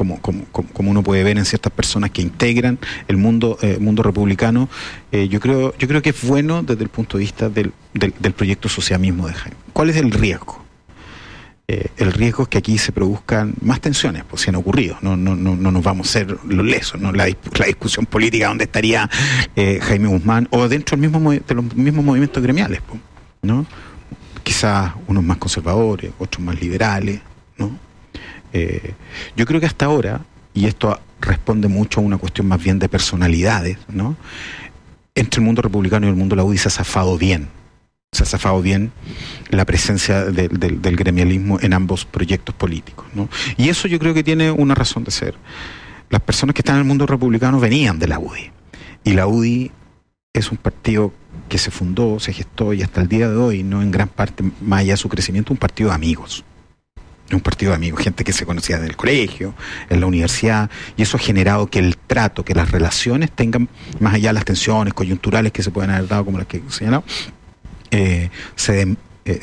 como uno puede ver en ciertas personas que integran el mundo republicano, yo creo que es bueno desde el punto de vista del proyecto social mismo de Jaime. ¿Cuál es el riesgo? El riesgo es que aquí se produzcan más tensiones, pues si han ocurrido, no nos vamos a ser los lesos, ¿no? La discusión política donde estaría Jaime Guzmán, o dentro de los mismos movimientos gremiales, pues, ¿no? Quizás unos más conservadores, otros más liberales, ¿no? Yo creo que hasta ahora, y esto responde mucho a una cuestión más bien de personalidades, ¿no? Entre el mundo republicano y el mundo de la UDI se ha zafado bien la presencia del gremialismo en ambos proyectos políticos, ¿no? Y eso yo creo que tiene una razón de ser. Las personas que están en el mundo republicano venían de la UDI, y la UDI es un partido que se fundó, se gestó y hasta el día de hoy, no en gran parte, más allá de su crecimiento, un partido de amigos. Un partido de amigos, gente que se conocía desde el colegio, en la universidad, y eso ha generado que el trato, que las relaciones tengan, más allá de las tensiones coyunturales que se pueden haber dado, como las que he señalado, se den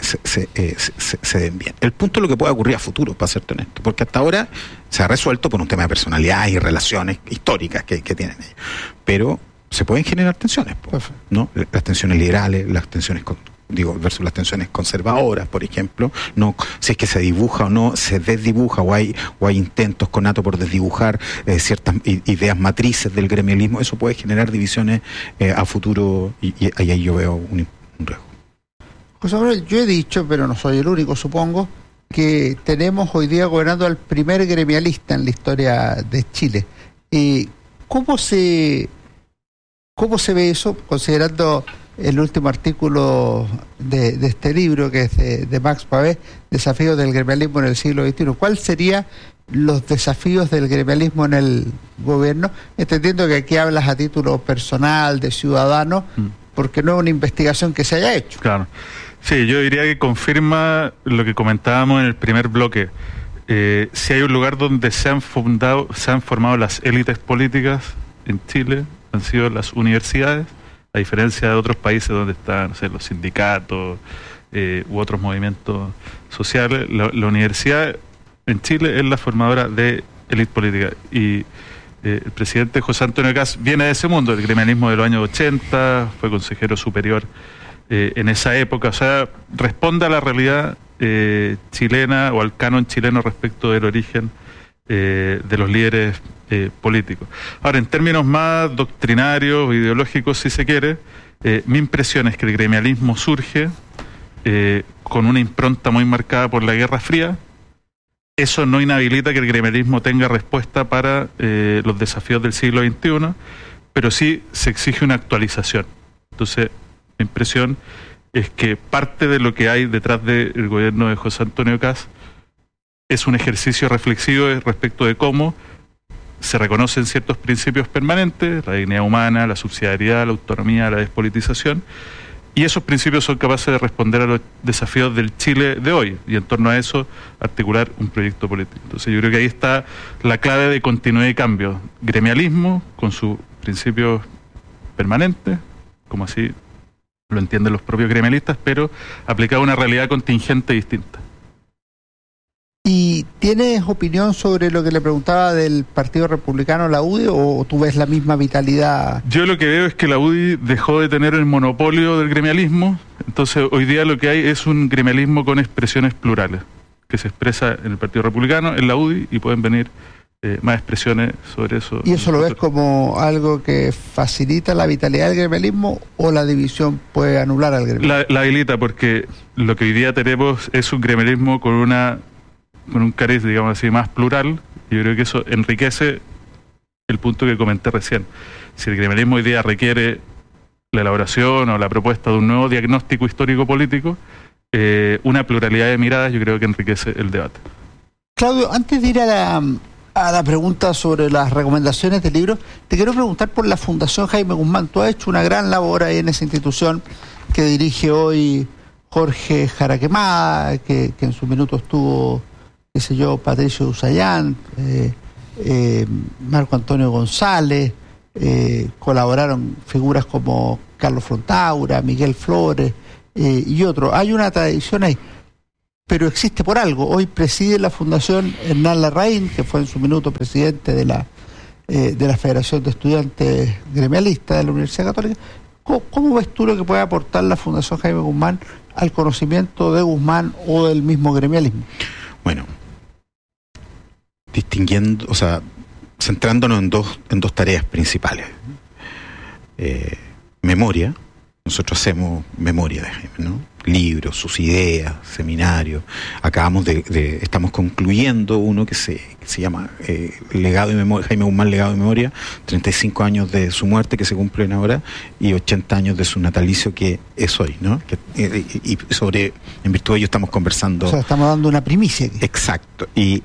bien. El punto es lo que puede ocurrir a futuro, para serte honesto, porque hasta ahora se ha resuelto por un tema de personalidad y relaciones históricas que tienen ellos. Pero se pueden generar tensiones, ¿no? Las tensiones liberales, las tensiones versus las tensiones conservadoras, por ejemplo, no, si es que se dibuja o no, se desdibuja, o hay intentos conatos por desdibujar ciertas ideas matrices del gremialismo, eso puede generar divisiones a futuro, y ahí yo veo un riesgo. José Manuel, yo he dicho, pero no soy el único, supongo, que tenemos hoy día gobernando al primer gremialista en la historia de Chile. ¿Cómo se ve eso, considerando el último artículo de este libro, que es de Max Pavé, Desafíos del gremialismo en el siglo XXI? ¿Cuáles serían los desafíos del gremialismo en el gobierno? Entendiendo que aquí hablas a título personal, de ciudadano, porque no es una investigación que se haya hecho. Claro. Sí, yo diría que confirma lo que comentábamos en el primer bloque. Si hay un lugar donde se han formado las élites políticas en Chile, han sido las universidades, a diferencia de otros países donde están, no sé, los sindicatos u otros movimientos sociales. La universidad en Chile es la formadora de élite política, y el presidente José Antonio Kast viene de ese mundo, el gremialismo de los años 80, fue consejero superior en esa época, o sea, responde a la realidad chilena o al canon chileno respecto del origen de los líderes políticos. Ahora, en términos más doctrinarios, ideológicos, si se quiere, mi impresión es que el gremialismo surge con una impronta muy marcada por la Guerra Fría. Eso no inhabilita que el gremialismo tenga respuesta para los desafíos del siglo XXI, pero sí se exige una actualización. Entonces, mi impresión es que parte de lo que hay detrás del gobierno de José Antonio Kast es un ejercicio reflexivo respecto de cómo se reconocen ciertos principios permanentes, la dignidad humana, la subsidiariedad, la autonomía, la despolitización, y esos principios son capaces de responder a los desafíos del Chile de hoy, y en torno a eso articular un proyecto político. Entonces yo creo que ahí está la clave de continuidad y cambio. Gremialismo con sus principios permanentes, como así lo entienden los propios gremialistas, pero aplicado a una realidad contingente distinta. ¿Y tienes opinión sobre lo que le preguntaba del Partido Republicano, la UDI, o tú ves la misma vitalidad? Yo lo que veo es que la UDI dejó de tener el monopolio del gremialismo, entonces hoy día lo que hay es un gremialismo con expresiones plurales, que se expresa en el Partido Republicano, en la UDI, y pueden venir más expresiones sobre eso. ¿Y eso lo ves como algo que facilita la vitalidad del gremialismo, o la división puede anular al gremialismo? La habilita, porque lo que hoy día tenemos es un gremialismo con un cariz, digamos así, más plural, y yo creo que eso enriquece el punto que comenté recién. Si el gremialismo hoy día requiere la elaboración o la propuesta de un nuevo diagnóstico histórico-político, una pluralidad de miradas yo creo que enriquece el debate. Claudio, antes de ir a la pregunta sobre las recomendaciones del libro, te quiero preguntar por la Fundación Jaime Guzmán. Tú has hecho una gran labor ahí en esa institución que dirige hoy Jorge Jaraquemada, que en su minuto estuvo, qué sé yo, Patricio Usayán, Marco Antonio González, colaboraron figuras como Carlos Frontaura, Miguel Flores y otros. Hay una tradición ahí. pero existe por algo. Hoy preside la Fundación Hernán Larraín, que fue en su minuto presidente de la Federación de Estudiantes Gremialistas de la Universidad Católica. ¿Cómo ves tú lo que puede aportar la Fundación Jaime Guzmán al conocimiento de Guzmán o del mismo gremialismo? Bueno, distinguiendo, o sea, centrándonos en dos tareas principales. Memoria, nosotros hacemos memoria de Jaime, ¿no? Libros, sus ideas, seminarios. Estamos concluyendo uno que se llama Legado y Memoria, Jaime Guzmán, Legado y Memoria, 35 años de su muerte que se cumplen ahora y 80 años de su natalicio que es hoy, ¿no? Y en virtud de ello estamos conversando. O sea, estamos dando una primicia aquí. Exacto. Y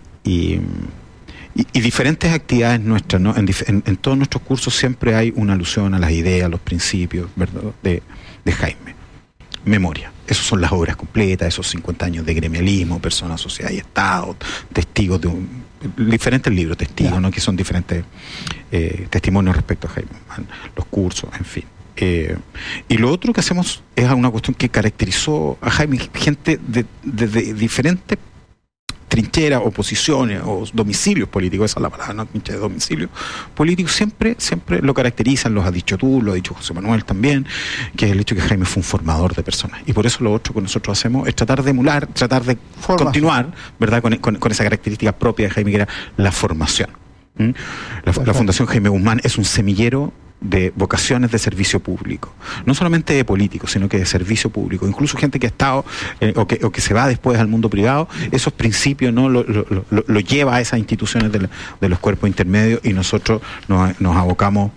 diferentes actividades nuestras, ¿no? En todos nuestros cursos siempre hay una alusión a las ideas, a los principios, ¿verdad? de Jaime. Memoria. Esas son las obras completas, esos 50 años de gremialismo, personas, sociedad y Estado, testigos de diferentes libros, testigos, ¿no? Que son diferentes testimonios respecto a Jaime, los cursos, en fin. Y lo otro que hacemos es una cuestión que caracterizó a Jaime, gente de diferentes trincheras, oposiciones o domicilios políticos, esa es la palabra, no trincheras, domicilios políticos, siempre lo caracterizan, los has dicho tú, lo ha dicho José Manuel también, que es el hecho que Jaime fue un formador de personas. Y por eso lo otro que nosotros hacemos es tratar de emular, tratar de continuar, ¿verdad?, con esa característica propia de Jaime, que era la formación. La Fundación Jaime Guzmán es un semillero de vocaciones de servicio público, no solamente de políticos, sino que de servicio público, incluso gente que ha estado o que se va después al mundo privado, esos principios, ¿no? lo lleva a esas instituciones de los cuerpos intermedios, y nosotros nos abocamos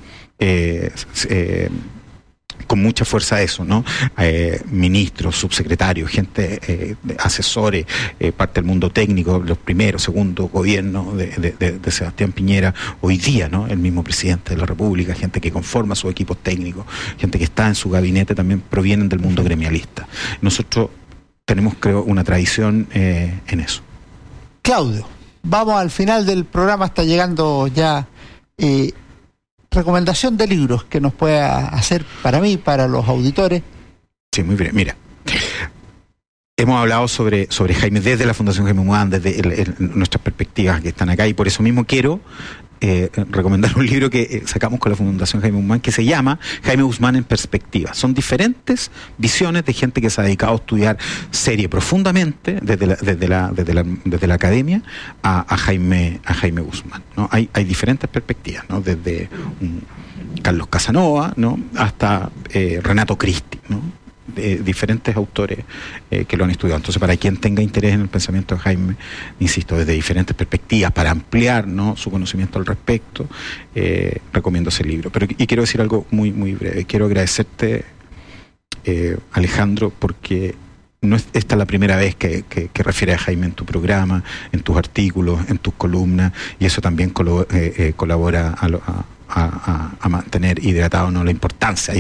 con mucha fuerza a eso, ¿no? Ministros, subsecretarios, gente, asesores, parte del mundo técnico, los primeros, segundos gobiernos de Sebastián Piñera, hoy día, ¿no? El mismo presidente de la República, gente que conforma sus equipos técnicos, gente que está en su gabinete, también provienen del mundo gremialista. Nosotros tenemos, creo, una tradición en eso. Claudio, vamos al final del programa, está llegando ya. Recomendación de libros que nos pueda hacer para mí, para los auditores. Sí, muy bien. Mira, hemos hablado sobre Jaime desde la Fundación Jaime Guzmán, desde nuestras perspectivas que están acá, y por eso mismo quiero recomendar un libro que sacamos con la Fundación Jaime Guzmán, que se llama Jaime Guzmán en perspectiva. Son diferentes visiones de gente que se ha dedicado a estudiar serie profundamente desde la academia a Jaime Guzmán, ¿no? Hay diferentes perspectivas, ¿no? Desde Carlos Casanova, ¿no? Hasta Renato Cristi, ¿no? De diferentes autores que lo han estudiado. Entonces, para quien tenga interés en el pensamiento de Jaime, insisto, desde diferentes perspectivas, para ampliar, ¿no?, su conocimiento al respecto, recomiendo ese libro. Y quiero decir algo muy, muy breve. Quiero agradecerte, Alejandro, porque esta es la primera vez que refieres a Jaime en tu programa, en tus artículos, en tus columnas, y eso también colabora a mantener hidratado, ¿no?, la importancia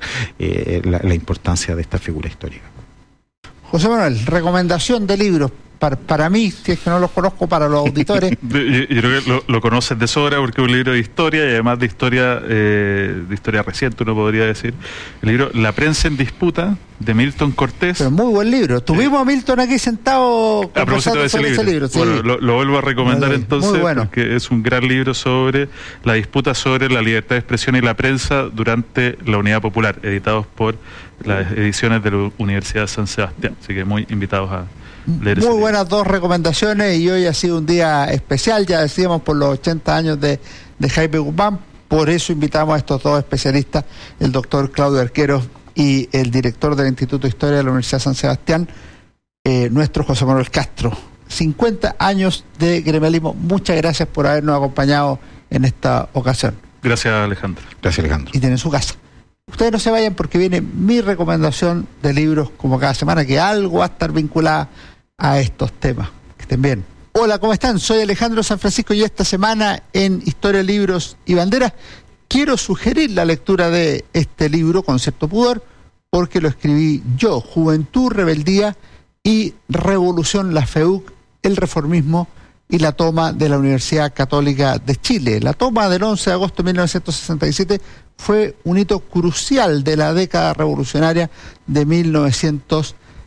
de esta figura histórica. José Manuel, recomendación de libros para mí, si es que no los conozco, para los auditores. Yo creo que lo conoces de sobra, porque es un libro de historia, y además de historia reciente, uno podría decir. El libro La prensa en disputa, de Milton Cortés. Pero muy buen libro. Tuvimos a Milton aquí sentado a propósito de ese libro. Sí. Bueno, lo vuelvo a recomendar entonces, muy bueno, porque es un gran libro sobre la disputa sobre la libertad de expresión y la prensa durante la Unidad Popular, editados por las ediciones de la Universidad de San Sebastián. Así que muy invitados a leer ese libro. Muy buenas dos recomendaciones, y hoy ha sido un día especial, ya decíamos, por los 80 años de Jaime Guzmán. Por eso invitamos a estos dos especialistas, el doctor Claudio Arqueros y el director del Instituto de Historia de la Universidad de San Sebastián, nuestro José Manuel Castro. 50 años de gremialismo. Muchas gracias por habernos acompañado en esta ocasión. Gracias, Alejandro. Gracias, Alejandro. Y tienen su casa. Ustedes no se vayan, porque viene mi recomendación de libros como cada semana, que algo va a estar vinculada a estos temas. Que estén bien. Hola, ¿cómo están? Soy Alejandro San Francisco, y esta semana en Historia, Libros y Banderas quiero sugerir la lectura de este libro, Concepto Pudor, porque lo escribí yo: Juventud, Rebeldía y Revolución, la FEUC, el reformismo y la toma de la Universidad Católica de Chile. La toma del 11 de agosto de 1967 fue un hito crucial de la década revolucionaria de 1960.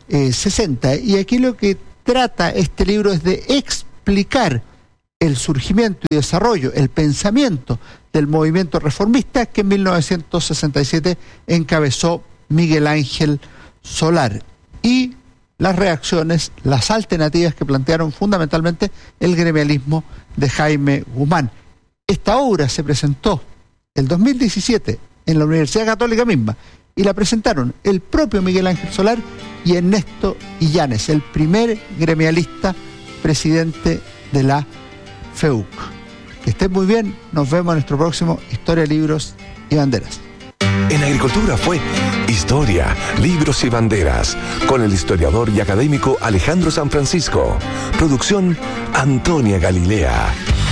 60. Y aquí lo que trata este libro es de explicar el surgimiento y desarrollo, el pensamiento del movimiento reformista que en 1967 encabezó Miguel Ángel Solar, y las reacciones, las alternativas que plantearon fundamentalmente el gremialismo de Jaime Guzmán. Esta obra se presentó el 2017 en la Universidad Católica misma, y la presentaron el propio Miguel Ángel Solar y Ernesto Illanes, el primer gremialista presidente de la FEUC. Que estén muy bien, nos vemos en nuestro próximo Historia, Libros y Banderas. En Agricultura fue Historia, Libros y Banderas, con el historiador y académico Alejandro San Francisco. Producción Antonia Galilea.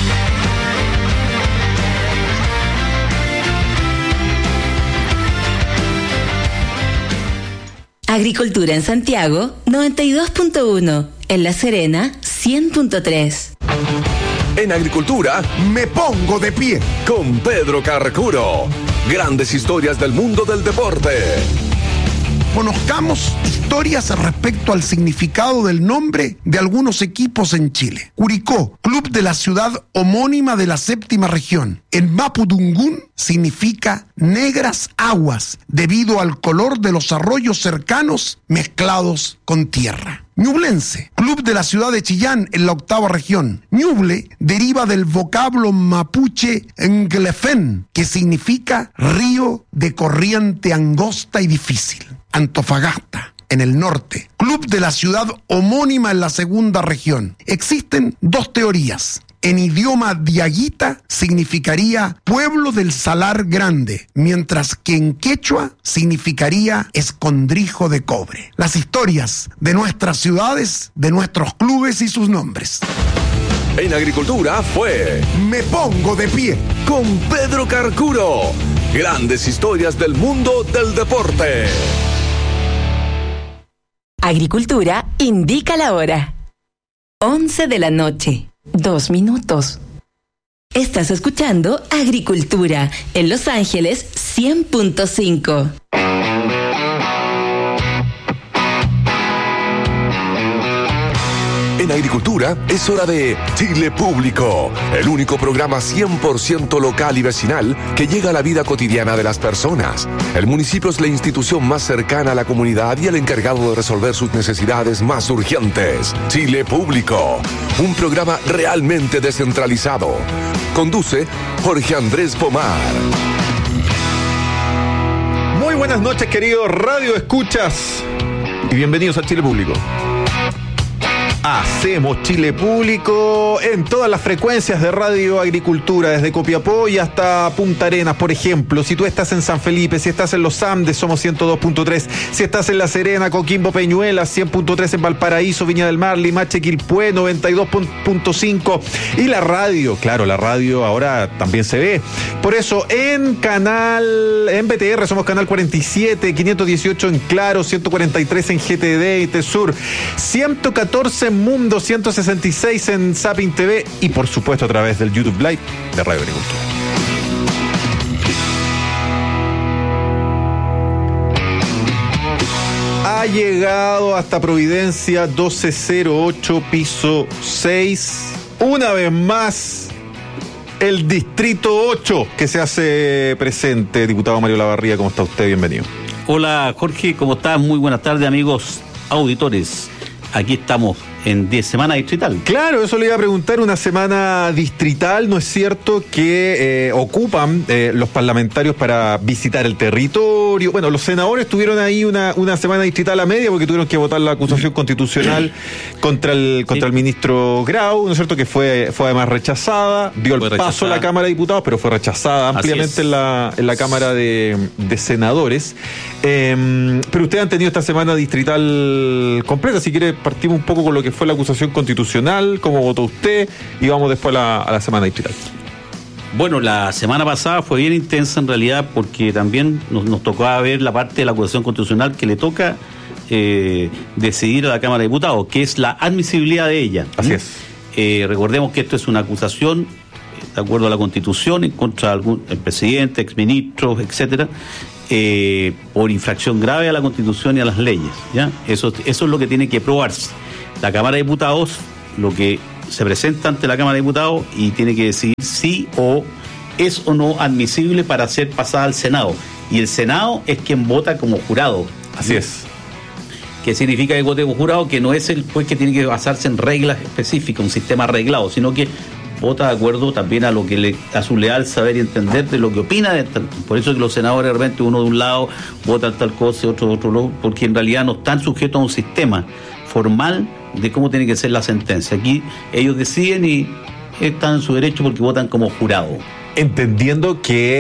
Agricultura en Santiago, 92.1. En La Serena, 100.3. En Agricultura, Me Pongo de Pie, con Pedro Carcuro. Grandes historias del mundo del deporte. Conozcamos historias respecto al significado del nombre de algunos equipos en Chile. Curicó, club de la ciudad homónima de la séptima región. En mapudungún significa negras aguas, debido al color de los arroyos cercanos mezclados con tierra. Ñublense, club de la ciudad de Chillán en la octava región. Ñuble deriva del vocablo mapuche Nglefén, que significa río de corriente angosta y difícil. Antofagasta, en el norte, club de la ciudad homónima en la segunda región. Existen dos teorías. En idioma diaguita significaría pueblo del Salar Grande, mientras que en quechua significaría escondrijo de cobre. Las historias de nuestras ciudades, de nuestros clubes y sus nombres. En Agricultura fue Me Pongo de Pie, con Pedro Carcuro. Grandes historias del mundo del deporte. Agricultura indica la hora. 11 de la noche, 2 minutos. Estás escuchando Agricultura en Los Ángeles 100.5. En Agricultura es hora de Chile Público, el único programa 100% local y vecinal que llega a la vida cotidiana de las personas. El municipio es la institución más cercana a la comunidad y el encargado de resolver sus necesidades más urgentes. Chile Público, un programa realmente descentralizado. Conduce Jorge Andrés Pomar. Muy buenas noches, queridos Radio Escuchas, y bienvenidos a Chile Público. Hacemos Chile Público en todas las frecuencias de Radio Agricultura, desde Copiapó y hasta Punta Arenas, por ejemplo. Si tú estás en San Felipe, si estás en Los Andes, somos 102.3. Si estás en La Serena, Coquimbo, Peñuelas, 100.3 en Valparaíso, Viña del Mar, Limache, Quilpué, 92.5. Y la radio, claro, la radio ahora también se ve. Por eso, en BTR somos canal 47, 518 en Claro, 143 en GTD y Tesur, 114 en Mundo, 166 en Zapping TV y por supuesto a través del YouTube Live de Radio Agricultura. Ha llegado hasta Providencia 1208, piso 6. Una vez más, el Distrito 8 que se hace presente. Diputado Mario Lavarría, ¿cómo está usted? Bienvenido. Hola Jorge, ¿cómo estás? Muy buenas tardes, amigos auditores. Aquí estamos en 10 semanas distrital. Claro, eso le iba a preguntar, una semana distrital, ¿no es cierto? Que ocupan los parlamentarios para visitar el territorio. Bueno, los senadores tuvieron ahí una semana distrital a media porque tuvieron que votar la acusación constitucional contra el ministro Grau, ¿no es cierto? Que fue además rechazada, dio el paso a la Cámara de Diputados, pero fue rechazada ampliamente en la Cámara de Senadores. Pero ustedes han tenido esta semana distrital completa. Si quiere, partimos un poco con lo que fue la acusación constitucional, cómo votó usted, y vamos después a la semana distrital. Bueno, la semana pasada fue bien intensa en realidad, porque también nos tocaba ver la parte de la acusación constitucional que le toca decidir a la Cámara de Diputados, que es la admisibilidad de ella. Así es. Recordemos que esto es una acusación de acuerdo a la Constitución en contra de el presidente, exministros, etcétera, por infracción grave a la Constitución y a las leyes, ¿ya? Eso es lo que tiene que probarse. La Cámara de Diputados, lo que se presenta ante la Cámara de Diputados y tiene que decidir si es o no admisible para ser pasada al Senado. Y el Senado es quien vota como jurado. Así es. ¿Qué significa que vote como jurado? Que no es el juez que tiene que basarse en reglas específicas, un sistema arreglado, sino que vota de acuerdo también a lo que a su leal saber y entender de lo que opina de tal. Por eso es que los senadores de repente uno de un lado vota tal cosa y otro de otro lado, porque en realidad no están sujetos a un sistema formal de cómo tiene que ser la sentencia. Aquí ellos deciden y están en su derecho porque votan como jurado. Entendiendo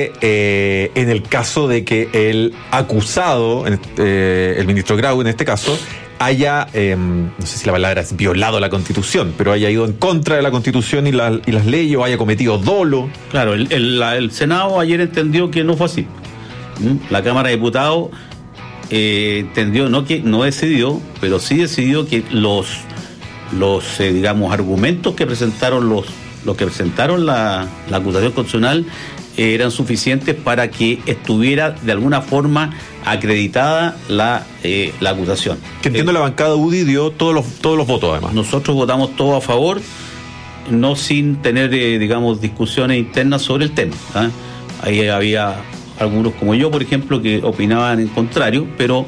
que en el caso de que el acusado, el ministro Grau en este caso, haya, no sé si la palabra es violado la Constitución, pero haya ido en contra de la Constitución y las leyes, o haya cometido dolo. Claro, el Senado ayer entendió que no fue así. La Cámara de Diputados entendió, no decidió, pero sí decidió que los digamos, argumentos que presentaron los que presentaron la acusación constitucional eran suficientes para que estuviera de alguna forma acreditada la acusación. Que entiendo la bancada UDI dio todos los votos además. Nosotros votamos todos a favor, no sin tener, digamos, discusiones internas sobre el tema. Ahí había algunos como yo, por ejemplo, que opinaban en contrario, pero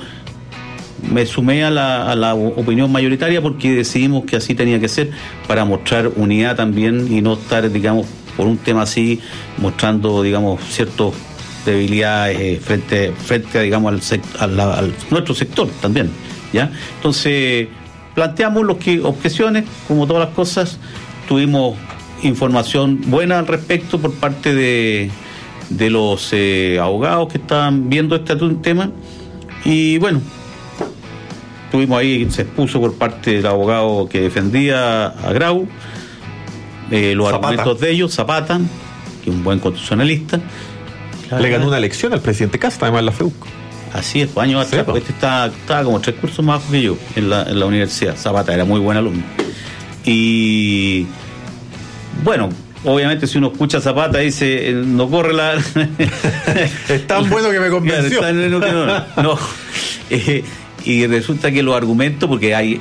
me sumé a la opinión mayoritaria porque decidimos que así tenía que ser para mostrar unidad también y no estar, digamos, por un tema así, mostrando, digamos, ciertas debilidades frente a, digamos, al nuestro sector también, ¿ya? Entonces, planteamos objeciones, como todas las cosas, tuvimos información buena al respecto por parte de los abogados que estaban viendo este tema, y bueno, tuvimos ahí, se expuso por parte del abogado que defendía a Grau, los Zapata. Argumentos de ellos, Zapata, que es un buen constitucionalista. Le ganó una elección al presidente Casta, además la FEUC. Así es, años atrás, pues. este estaba como 3 cursos más bajo que yo en la universidad. Zapata era muy buen alumno. Y bueno, obviamente si uno escucha a Zapata dice, no corre la... Es tan bueno que me convenció. Claro, es tan bueno que no. Y resulta que los argumentos, porque hay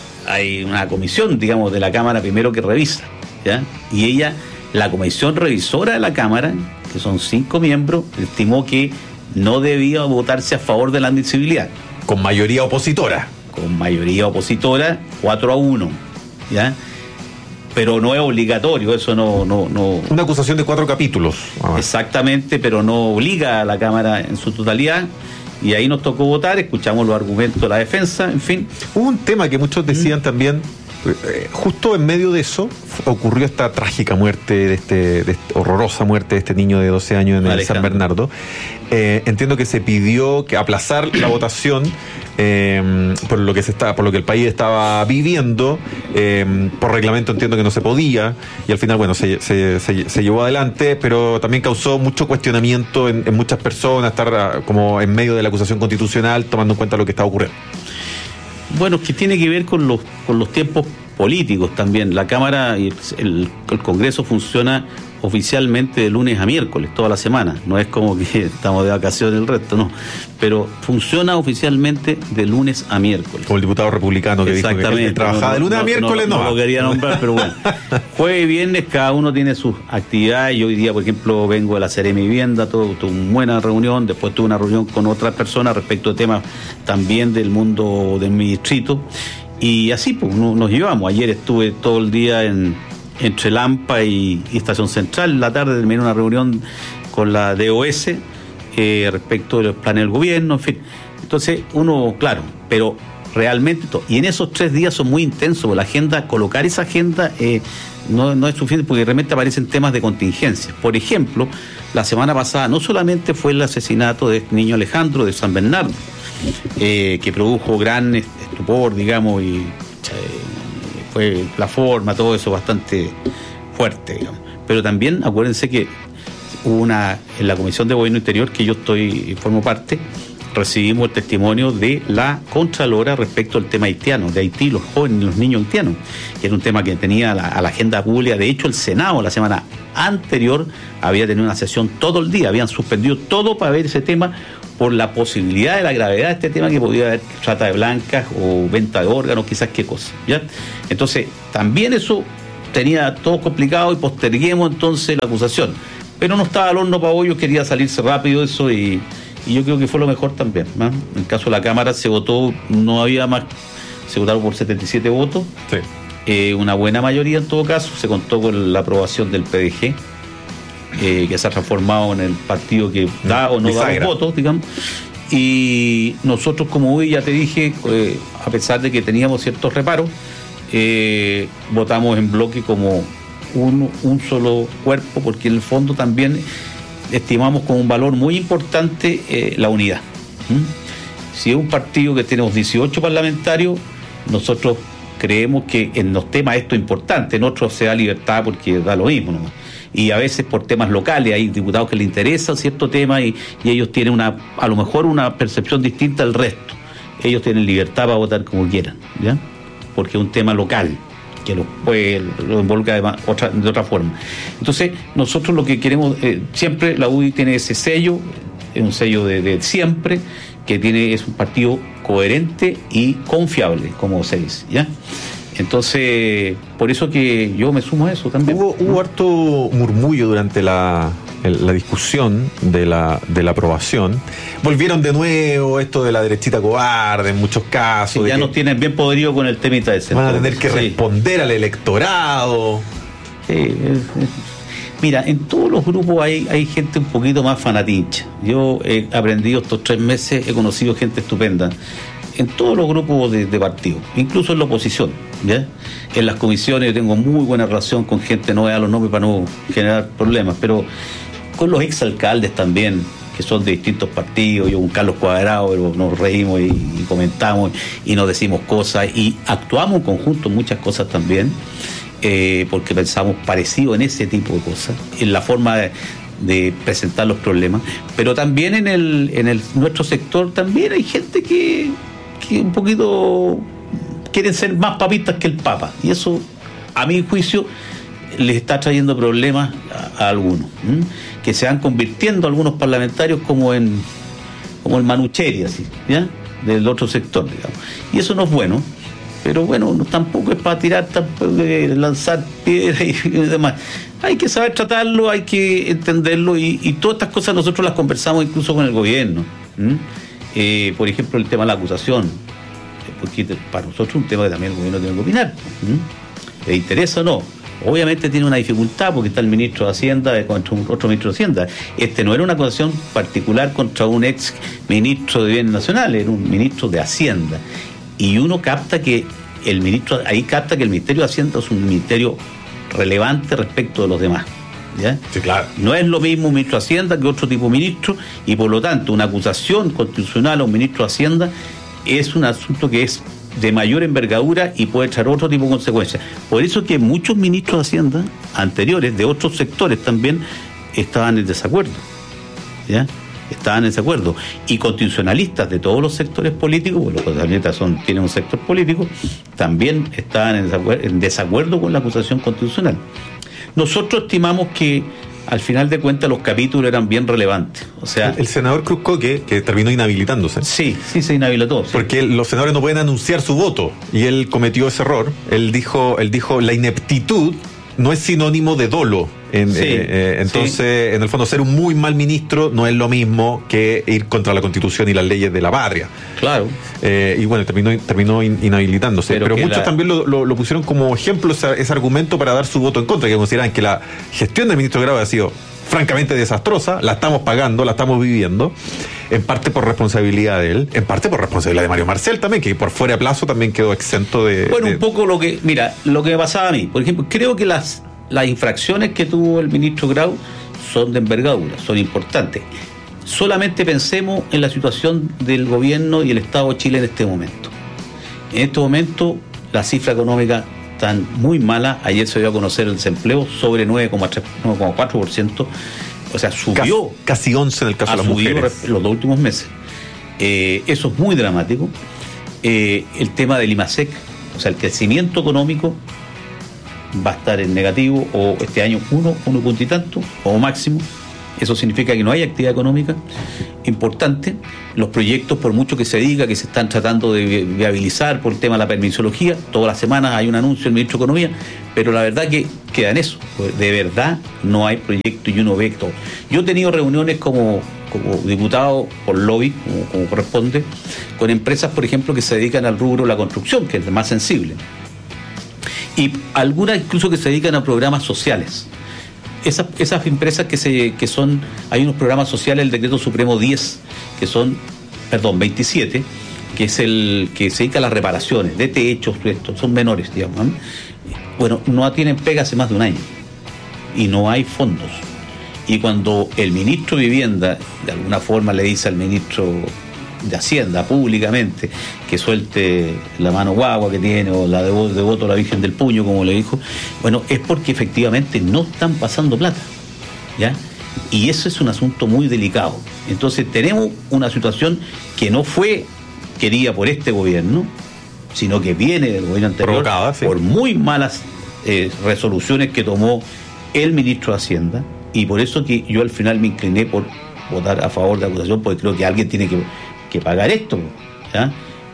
una comisión, digamos, de la Cámara primero que revisa, ¿ya? Y la comisión revisora de la Cámara, que son 5 miembros, estimó que no debía votarse a favor de la admisibilidad. Con mayoría opositora. Con mayoría opositora, 4-1, ¿ya? Pero no es obligatorio, eso no. Una acusación de 4 capítulos. Exactamente, pero no obliga a la Cámara en su totalidad. Y ahí nos tocó votar, escuchamos los argumentos de la defensa, en fin. Hubo un tema que muchos decían también, justo en medio de eso ocurrió esta trágica muerte, de esta horrorosa muerte de este niño de 12 años en el San Bernardo. Entiendo que se pidió que aplazar la votación por lo que el país estaba viviendo. Por reglamento entiendo que no se podía, y al final, bueno, se llevó adelante, pero también causó mucho cuestionamiento en muchas personas, estar como en medio de la acusación constitucional, tomando en cuenta lo que estaba ocurriendo. Bueno, que tiene que ver con los tiempos políticos también. La Cámara y el Congreso funciona oficialmente de lunes a miércoles, toda la semana. No es como que estamos de vacaciones el resto, no. Pero funciona oficialmente de lunes a miércoles. Como el diputado republicano que dijo que él trabajaba de lunes a miércoles, no. No lo quería nombrar, pero bueno. Jueves y viernes cada uno tiene sus actividades. Yo hoy día, por ejemplo, vengo de la Seremi Vivienda, tuve una buena reunión, después tuve una reunión con otras personas respecto a temas también del mundo de mi distrito. Y así pues nos llevamos. Ayer estuve todo el día entre Lampa y Estación Central. En la tarde terminé una reunión con la DOS respecto de los planes del gobierno, en fin. Entonces uno, claro, pero realmente y en esos 3 días son muy intensos. La agenda, colocar esa agenda no es suficiente porque realmente aparecen temas de contingencia. Por ejemplo, la semana pasada no solamente fue el asesinato de este niño Alejandro de San Bernardo, que produjo gran estupor, digamos, y fue la forma, todo eso bastante fuerte, digamos. Pero también acuérdense que hubo en la Comisión de Gobierno Interior, que yo formo parte, recibimos el testimonio de la Contralora respecto al tema haitiano, de Haití, los jóvenes, los niños haitianos, que era un tema que tenía a la agenda pública. De hecho, el Senado la semana anterior había tenido una sesión todo el día, habían suspendido todo para ver ese tema, por la posibilidad de la gravedad de este tema, que podía haber trata de blancas o venta de órganos, quizás qué cosa, ¿ya? Entonces, también eso tenía todo complicado y posterguemos entonces la acusación. Pero no estaba al horno para bollos, quería salirse rápido eso y yo creo que fue lo mejor también, ¿no? En el caso de la Cámara se votó, no había más, se votaron por 77 votos, sí. Una buena mayoría en todo caso, se contó con la aprobación del PDG, que se ha transformado en el partido que da o no da los votos, digamos. Y nosotros, como hoy ya te dije, a pesar de que teníamos ciertos reparos, votamos en bloque como un solo cuerpo, porque en el fondo también estimamos como un valor muy importante la unidad. Si es un partido que tenemos 18 parlamentarios, nosotros creemos que en los temas esto es importante, en otros se da libertad porque da lo mismo nomás. Y a veces por temas locales hay diputados que les interesa cierto tema y ellos tienen a lo mejor una percepción distinta al resto. Ellos tienen libertad para votar como quieran, ¿ya? Porque es un tema local que lo involucra de otra forma. Entonces, nosotros lo que queremos, siempre la UDI tiene ese sello, es un sello de siempre, que es un partido coherente y confiable, como se dice, ¿ya? Entonces, por eso que yo me sumo a eso también. Hubo harto murmullo durante la discusión de la aprobación. Volvieron de nuevo esto de la derechita cobarde en muchos casos. Sí, ya nos tienen bien podrido con el temita ese. Van a tener que responder al electorado. Sí. Mira, en todos los grupos hay gente un poquito más fanatincha. Yo he aprendido estos 3 meses, he conocido gente estupenda en todos los grupos de partido, incluso en la oposición, ¿ya? En las comisiones yo tengo muy buena relación con gente, no voy a dar los nombres para no generar problemas, pero con los exalcaldes también, que son de distintos partidos, yo con Carlos Cuadrado, pero nos reímos y comentamos y nos decimos cosas y actuamos en conjunto en muchas cosas también, porque pensamos parecido en ese tipo de cosas, en la forma de presentar los problemas, pero también en nuestro sector también hay gente que un poquito quieren ser más papistas que el Papa, y eso, a mi juicio, les está trayendo problemas a algunos, que se van convirtiendo algunos parlamentarios como el Manucheri, así, ¿ya? Del otro sector, digamos. Y eso no es bueno, pero bueno, tampoco es para tirar, lanzar piedras y demás. Hay que saber tratarlo, hay que entenderlo, y todas estas cosas nosotros las conversamos incluso con el gobierno. Por ejemplo, el tema de la acusación, porque para nosotros es un tema que también el gobierno tiene que opinar. ¿Le interesa o no? Obviamente tiene una dificultad porque está el ministro de Hacienda contra otro ministro de Hacienda. No era una acusación particular contra un ex ministro de Bienes Nacionales, era un ministro de Hacienda. Y uno capta que el Ministerio de Hacienda es un ministerio relevante respecto de los demás, ¿ya? Sí, claro. No es lo mismo un ministro de Hacienda que otro tipo de ministro, y por lo tanto una acusación constitucional a un ministro de Hacienda es un asunto que es de mayor envergadura y puede traer otro tipo de consecuencias. Por eso que muchos ministros de Hacienda anteriores, de otros sectores también, estaban en desacuerdo, ¿ya? Estaban en desacuerdo. Y constitucionalistas de todos los sectores políticos, porque los constitucionalistas tienen un sector político, también estaban en desacuerdo con la acusación constitucional. Nosotros estimamos que al final de cuentas los capítulos eran bien relevantes. O sea, el senador Cruzcoque, que terminó inhabilitándose. Sí, se inhabilitó. Sí. Porque los senadores no pueden anunciar su voto, y él cometió ese error. Él dijo la ineptitud no es sinónimo de dolo. Entonces, en el fondo, ser un muy mal ministro no es lo mismo que ir contra la Constitución y las leyes de la patria. Claro. Y bueno, terminó inhabilitándose. Pero muchos también lo pusieron como ejemplo, ese argumento para dar su voto en contra, que consideran que la gestión del ministro Grau ha sido francamente desastrosa, la estamos pagando, la estamos viviendo, en parte por responsabilidad de él, en parte por responsabilidad de Mario Marcel también, que por fuera de plazo también quedó exento de... Bueno, un poco lo que me pasaba a mí, por ejemplo, creo que las infracciones que tuvo el ministro Grau son de envergadura, son importantes. Solamente pensemos en la situación del gobierno y el Estado de Chile en este momento. En este momento la cifra económica está muy mala. Ayer se dio a conocer el desempleo sobre 9,4%, o sea, subió casi 11 en el caso de las mujeres los 2 últimos meses. Eso es muy dramático. El tema del IMASEC, o sea, el crecimiento económico va a estar en negativo, o este año 1 punto y tanto, o máximo. Eso significa que no hay actividad económica. importante. Los proyectos, por mucho que se diga que se están tratando de viabilizar por el tema de la permisología, todas las semanas hay un anuncio del ministro de Economía, pero la verdad que queda en eso. De verdad no hay proyecto y uno ve todo. Yo he tenido reuniones como diputado por lobby, como corresponde, con empresas, por ejemplo, que se dedican al rubro de la construcción, que es el más sensible. Y algunas incluso que se dedican a programas sociales. Esas empresas que son, hay unos programas sociales, el Decreto Supremo 27, que es el que se dedica a las reparaciones de techos, son menores, digamos, ¿no? Bueno, no tienen pega hace más de un año y no hay fondos. Y cuando el ministro de Vivienda de alguna forma le dice al ministro de Hacienda públicamente que suelte la mano guagua que tiene o la de voto a la Virgen del Puño, como le dijo, bueno, es porque efectivamente no están pasando plata, ¿ya? Y eso es un asunto muy delicado. Entonces tenemos una situación que no fue querida por este gobierno, sino que viene del gobierno anterior, provocada, sí, por muy malas resoluciones que tomó el ministro de Hacienda, y por eso que yo al final me incliné por votar a favor de la acusación, porque creo que alguien tiene que pagar esto, ¿ya?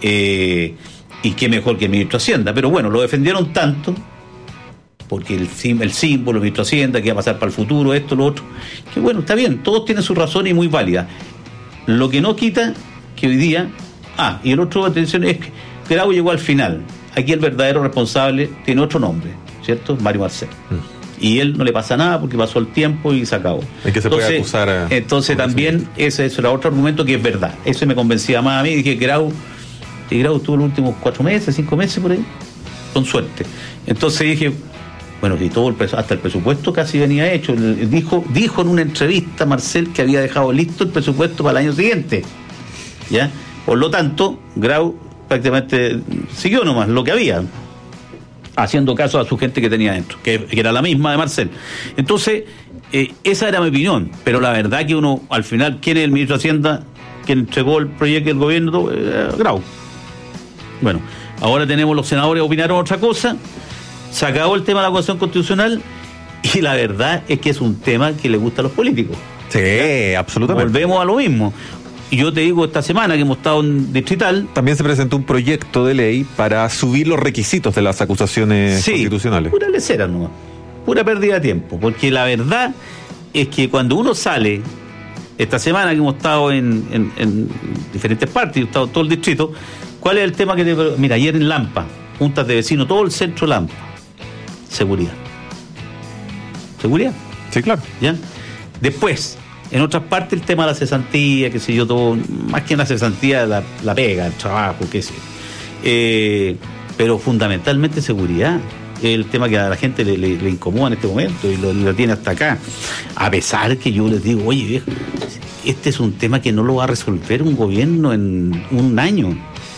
Y qué mejor que el ministro de Hacienda. Pero bueno, lo defendieron tanto, porque el símbolo, el ministro de Hacienda, que va a pasar para el futuro, esto, lo otro, que bueno, está bien, todos tienen su razón y muy válida. Lo que no quita que hoy día... y el otro atención es que Grau llegó al final. Aquí el verdadero responsable tiene otro nombre, ¿cierto? Mario Marcel. Y él no le pasa nada porque pasó el tiempo y se acabó. Es que se puede acusar entonces también ese era otro argumento que es verdad. Eso me convencía más a mí. Dije, Grau estuvo los últimos 4 meses, 5 meses por ahí, con suerte. Entonces dije, bueno, si todo hasta el presupuesto casi venía hecho. Dijo en una entrevista Marcel que había dejado listo el presupuesto para el año siguiente, ¿ya? Por lo tanto, Grau prácticamente siguió nomás lo que había, haciendo caso a su gente que tenía dentro, que era la misma de Marcel. Entonces, esa era mi opinión, pero la verdad que uno, al final, ¿quién es el ministro de Hacienda? ¿Quién entregó el proyecto del gobierno? Grau. Bueno, ahora tenemos los senadores opinaron otra cosa, se acabó el tema de la acusación constitucional, y la verdad es que es un tema que le gusta a los políticos. Sí, absolutamente. Volvemos a lo mismo. Y yo te digo, esta semana que hemos estado en Distrital... También se presentó un proyecto de ley para subir los requisitos de las acusaciones constitucionales. Pura lecera, no, pura pérdida de tiempo. Porque la verdad es que cuando uno sale, esta semana que hemos estado en diferentes partes, hemos estado en todo el distrito, ¿cuál es el tema que mira, ayer en Lampa, juntas de vecinos, todo el centro de Lampa, seguridad. ¿Seguridad? Sí, claro. ¿Ya? Después... En otras partes el tema de la cesantía, qué sé yo, todo, más que una cesantía, la pega, el trabajo, qué sé yo. Pero fundamentalmente seguridad. Es el tema que a la gente le incomoda en este momento y lo tiene hasta acá. A pesar que yo les digo, oye viejo, este es un tema que no lo va a resolver un gobierno en un año.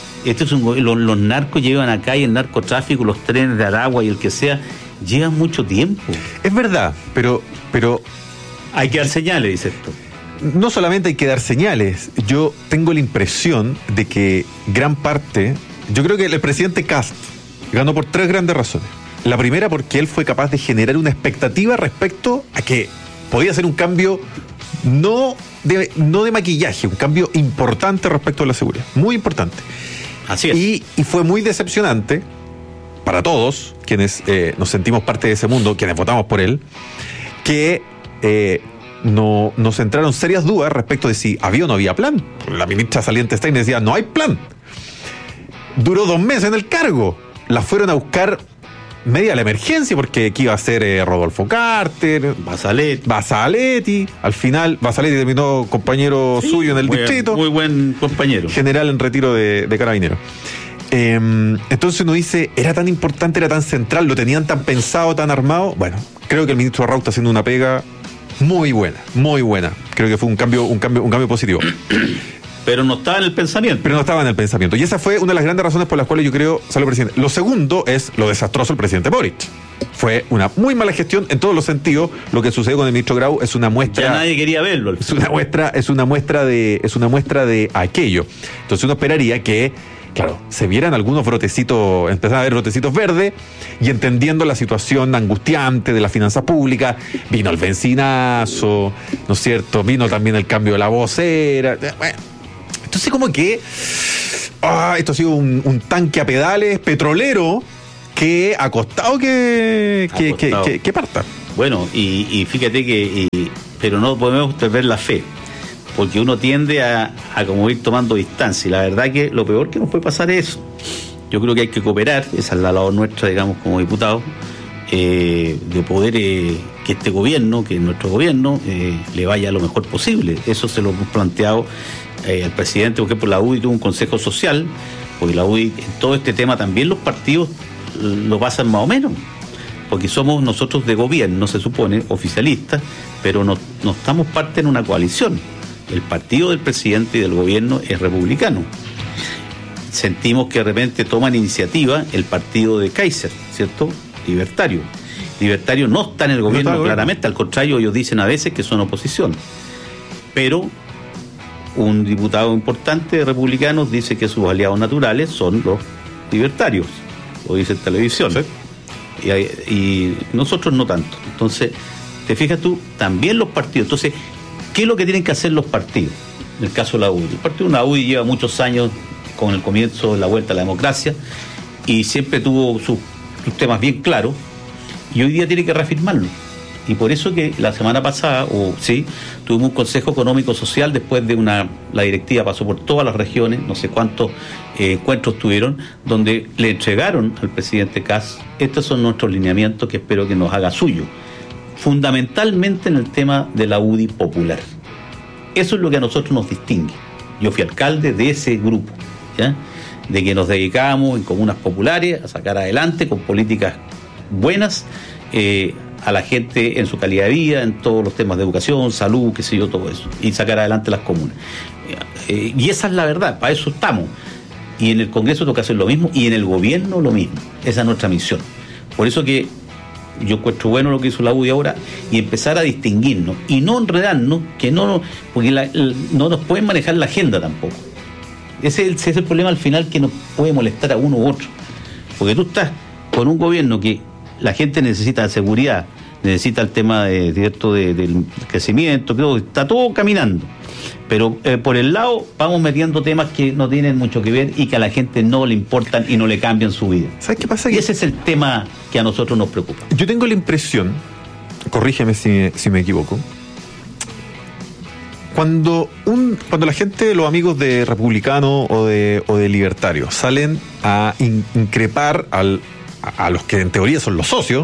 Los narcos llevan acá, y el narcotráfico, los trenes de Aragua y el que sea, llevan mucho tiempo. Es verdad, pero hay que dar señales, dice esto. No solamente hay que dar señales, yo tengo la impresión de que gran parte, yo creo que el presidente Kast ganó por 3 grandes razones. La primera, porque él fue capaz de generar una expectativa respecto a que podía ser un cambio no de maquillaje, un cambio importante respecto a la seguridad, muy importante. Así es. Y fue muy decepcionante para todos quienes nos sentimos parte de ese mundo, quienes votamos por él, que nos entraron serias dudas respecto de si había o no había plan. La ministra saliente Stein decía, no hay plan. Duró 2 meses en el cargo. La fueron a buscar media la emergencia, porque aquí iba a ser Rodolfo Carter, Basaletti. Al final, Basaletti terminó compañero suyo en el distrito. Muy buen compañero. General en retiro de Carabineros. Entonces uno dice, era tan importante, era tan central, lo tenían tan pensado, tan armado. Bueno, creo que el ministro Arrau está haciendo una pega muy buena, muy buena. Creo que fue un cambio positivo. Pero no estaba en el pensamiento. Y esa fue una de las grandes razones por las cuales yo creo salió el presidente. Lo segundo es lo desastroso del presidente Boric. Fue una muy mala gestión en todos los sentidos. Lo que sucedió con el ministro Grau es una muestra. Ya nadie quería verlo. Es una muestra de aquello. Entonces uno esperaría que claro, se vieran algunos brotecitos, empezaron a haber brotecitos verdes, y entendiendo la situación angustiante de las finanzas públicas, vino el benzinazo, ¿no es cierto? Vino también el cambio de la vocera. Bueno, entonces como que esto ha sido un tanque a pedales petrolero que ha costado que parta. Bueno, y fíjate que, pero no podemos perder la fe, porque uno tiende a como ir tomando distancia, y la verdad que lo peor que nos puede pasar es eso. Yo creo que hay que cooperar, esa es la labor nuestra, digamos, como diputados, de poder que este gobierno, que nuestro gobierno, le vaya lo mejor posible. Eso se lo hemos planteado al presidente, porque por la UDI tuvo un consejo social, porque la UDI, en todo este tema también los partidos lo pasan más o menos, porque somos nosotros de gobierno, se supone, oficialistas, pero no estamos parte en una coalición. El partido del presidente y del gobierno es republicano. Sentimos que de repente toman iniciativa el partido de Kaiser, ¿cierto? Libertario. Libertario no está en el gobierno, claramente, al contrario, ellos dicen a veces que son oposición. Pero un diputado importante de republicanos dice que sus aliados naturales son los libertarios, lo dice en televisión. ¿Sí? Y nosotros no tanto. Entonces, te fijas tú, también los partidos. Entonces, ¿qué es lo que tienen que hacer los partidos? En el caso de la UDI. El partido de la UDI lleva muchos años con el comienzo de la vuelta a la democracia y siempre tuvo sus temas bien claros, y hoy día tiene que reafirmarlo. Y por eso que la semana pasada, tuvimos un Consejo Económico Social después de la directiva pasó por todas las regiones, no sé cuántos encuentros tuvieron, donde le entregaron al presidente Kast, estos son nuestros lineamientos que espero que nos haga suyo, fundamentalmente en el tema de la UDI popular. Eso es lo que a nosotros nos distingue. Yo fui alcalde de ese grupo, ¿ya? De que nos dedicábamos en comunas populares a sacar adelante con políticas buenas a la gente en su calidad de vida, en todos los temas de educación, salud, qué sé yo, todo eso, y sacar adelante las comunas. Y esa es la verdad, para eso estamos. Y en el Congreso toca hacer lo mismo, y en el gobierno lo mismo. Esa es nuestra misión. Por eso que yo encuentro bueno lo que hizo la UDI ahora, y empezar a distinguirnos, y no enredarnos, porque no nos pueden manejar la agenda tampoco. Ese es el problema al final, que nos puede molestar a uno u otro. Porque tú estás con un gobierno que la gente necesita seguridad, necesita el tema del crecimiento, creo que está todo caminando. Pero por el lado vamos metiendo temas que no tienen mucho que ver y que a la gente no le importan y no le cambian su vida. ¿Sabes qué pasa? Y ese es el tema que a nosotros nos preocupa. Yo tengo la impresión, corrígeme si me equivoco, cuando la gente, los amigos de republicanos o de libertarios salen a increpar a los que en teoría son los socios,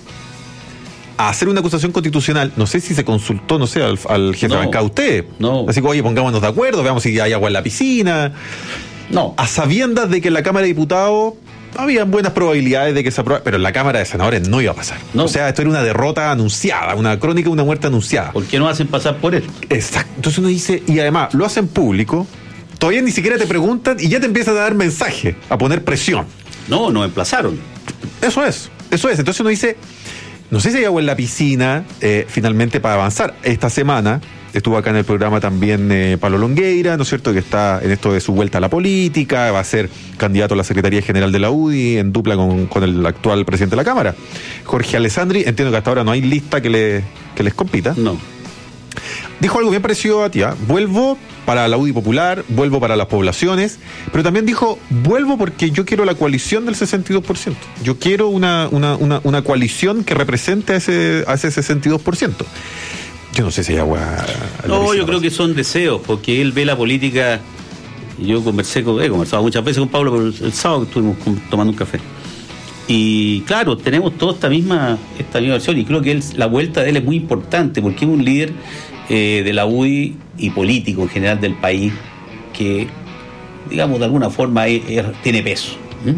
a hacer una acusación constitucional, no sé si se consultó, no sé, al jefe de bancada usted. No. Así que, oye, pongámonos de acuerdo, veamos si hay agua en la piscina. No. A sabiendas de que en la Cámara de Diputados habían buenas probabilidades de que se apruebe, pero en la Cámara de Senadores no iba a pasar. No. O sea, esto era una derrota anunciada, una crónica de una muerte anunciada. ¿Por qué no hacen pasar por esto? Exacto. Entonces uno dice, y además lo hacen público, todavía ni siquiera te preguntan y ya te empiezan a dar mensaje, a poner presión. No, nos emplazaron. Eso es. Entonces uno dice, no sé si hay agua en la piscina finalmente para avanzar. Esta semana estuvo acá en el programa también Pablo Longueira, ¿no es cierto?, que está en esto de su vuelta a la política, va a ser candidato a la Secretaría General de la UDI en dupla con el actual presidente de la Cámara, Jorge Alessandri. Entiendo que hasta ahora no hay lista que les compita. No. Dijo algo bien parecido a ti, vuelvo para la UDI popular, vuelvo para las poblaciones, pero también dijo, vuelvo porque yo quiero la coalición del 62%. Yo quiero una coalición que represente a ese 62%. Yo no sé si hay agua. No, yo creo que son deseos, porque él ve la política. Yo he conversado muchas veces con Pablo, pero el sábado estuvimos tomando un café. Y claro, tenemos toda esta misma versión, y creo que la vuelta de él es muy importante, porque es un líder de la UDI y político en general del país que, digamos, de alguna forma tiene peso.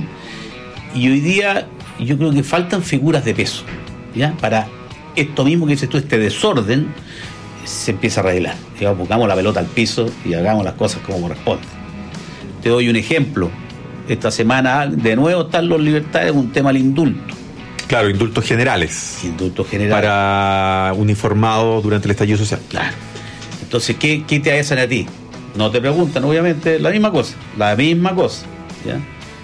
Y hoy día yo creo que faltan figuras de peso, ¿ya? Para esto mismo que dices tú, este desorden se empieza a arreglar. Digamos, pongamos la pelota al piso y hagamos las cosas como corresponde. Te doy un ejemplo. Esta semana de nuevo están los libertarios con un tema del indulto. Claro, indultos generales. Indultos generales. Para uniformados durante el estallido social. Claro. Entonces, ¿qué te hacen a ti? No te preguntan, obviamente, la misma cosa. ¿ya?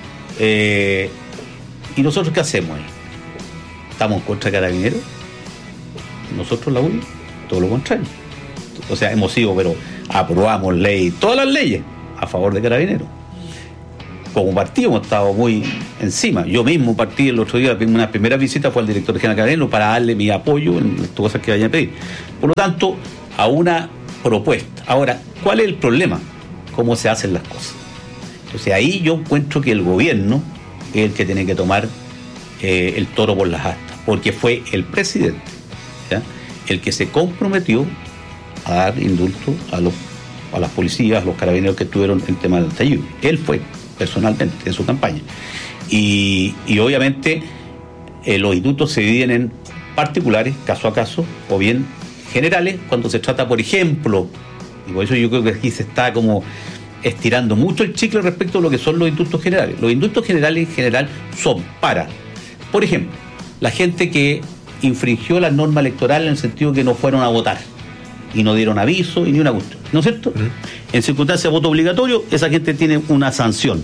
¿Y nosotros qué hacemos ahí? ¿Estamos en contra de Carabineros? Nosotros, la UDI, todo lo contrario. O sea, hemos sido, pero aprobamos ley, todas las leyes a favor de Carabineros. Como partido hemos estado muy encima. Yo mismo partí el otro día, una primera visita fue al director general Carabineros para darle mi apoyo en las cosas que vayan a pedir. Por lo tanto, a una propuesta. Ahora, ¿cuál es el problema? ¿Cómo se hacen las cosas? Entonces ahí yo encuentro que el gobierno es el que tiene que tomar el toro por las astas, porque fue el presidente, ¿ya?, el que se comprometió a dar indulto a las policías, a los carabineros que tuvieron el tema del estallido. Él fue personalmente en su campaña. Y obviamente los indultos se dividen en particulares, caso a caso, o bien generales, cuando se trata, por ejemplo, y por eso yo creo que aquí se está como estirando mucho el chicle respecto a lo que son los indultos generales. Los indultos generales en general son para, por ejemplo, la gente que infringió la norma electoral en el sentido que no fueron a votar y no dieron aviso y ni una cuestión, ¿no es cierto? En circunstancias de voto obligatorio, esa gente tiene una sanción.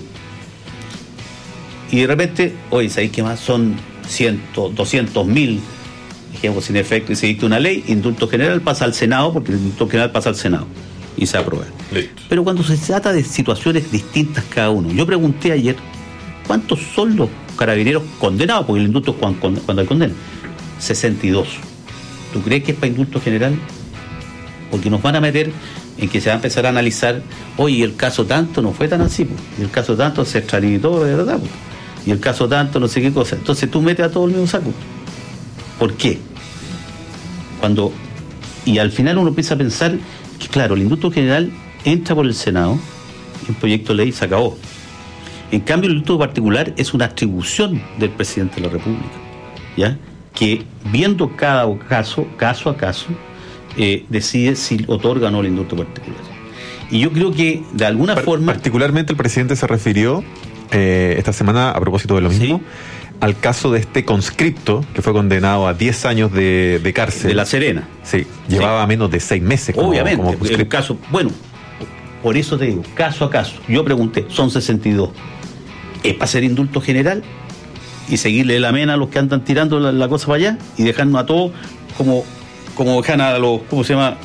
Y de repente, oye, ¿sabéis qué más? Son 200.000, dijimos, sin efecto, y se dicta una ley, indulto general pasa al Senado, porque el indulto general pasa al Senado y se aprueba. Listo. Pero cuando se trata de situaciones distintas cada uno, yo pregunté ayer, ¿cuántos son los carabineros condenados? Porque el indulto es cuando hay condena. 62. ¿Tú crees que es para indulto general? Porque nos van a meter en que se va a empezar a analizar, oye, el caso tanto no fue tan así, pues, y el caso tanto se extralimitó de verdad, pues, y el caso tanto no sé qué cosa. Entonces tú metes a todo el mismo saco. ¿Por qué? Y al final uno empieza a pensar que, claro, el indulto general entra por el Senado, el proyecto de ley se acabó. En cambio, el indulto particular es una atribución del presidente de la República, ¿ya?, que viendo cada caso a caso, decide si otorga o no el indulto particular. Y yo creo que de alguna forma... Particularmente el presidente se refirió esta semana, a propósito de lo mismo, ¿sí?, al caso de este conscripto que fue condenado a 10 años de cárcel. De La Serena. Sí, llevaba menos de 6 meses como, obviamente, como conscripto. El caso, bueno, por eso te digo, caso a caso. Yo pregunté, son 62. ¿Es para hacer indulto general y seguirle la mena a los que andan tirando la cosa para allá y dejarnos a todos como dejan a los, ¿cómo se llama?,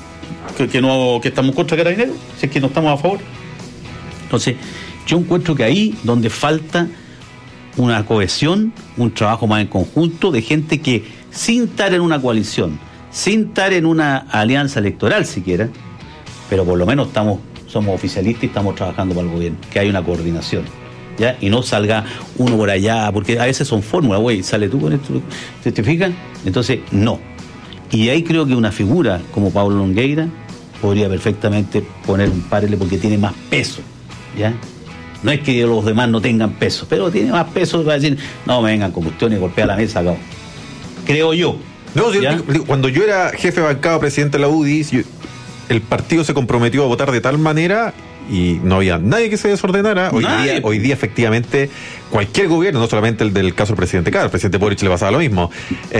que estamos contra Carabineros, si es que no estamos a favor? Entonces, yo encuentro que ahí donde falta una cohesión, un trabajo más en conjunto de gente que, sin estar en una coalición, sin estar en una alianza electoral siquiera, pero por lo menos somos oficialistas y estamos trabajando para el gobierno, que hay una coordinación, ¿ya? Y no salga uno por allá, porque a veces son fórmulas, güey, sale tú con esto, ¿te fijas? Entonces, no. Y ahí creo que una figura como Pablo Longueira podría perfectamente poner un parele porque tiene más peso, ¿ya? No es que los demás no tengan peso, pero tiene más peso para decir, no me vengan con cuestiones y golpea la mesa, acá. Creo yo. No, cuando yo era jefe de bancada, presidente de la UDI, el partido se comprometió a votar de tal manera y no había nadie que se desordenara. Hoy día efectivamente cualquier gobierno, no solamente el del caso del presidente Carr, al presidente Boric le pasaba lo mismo,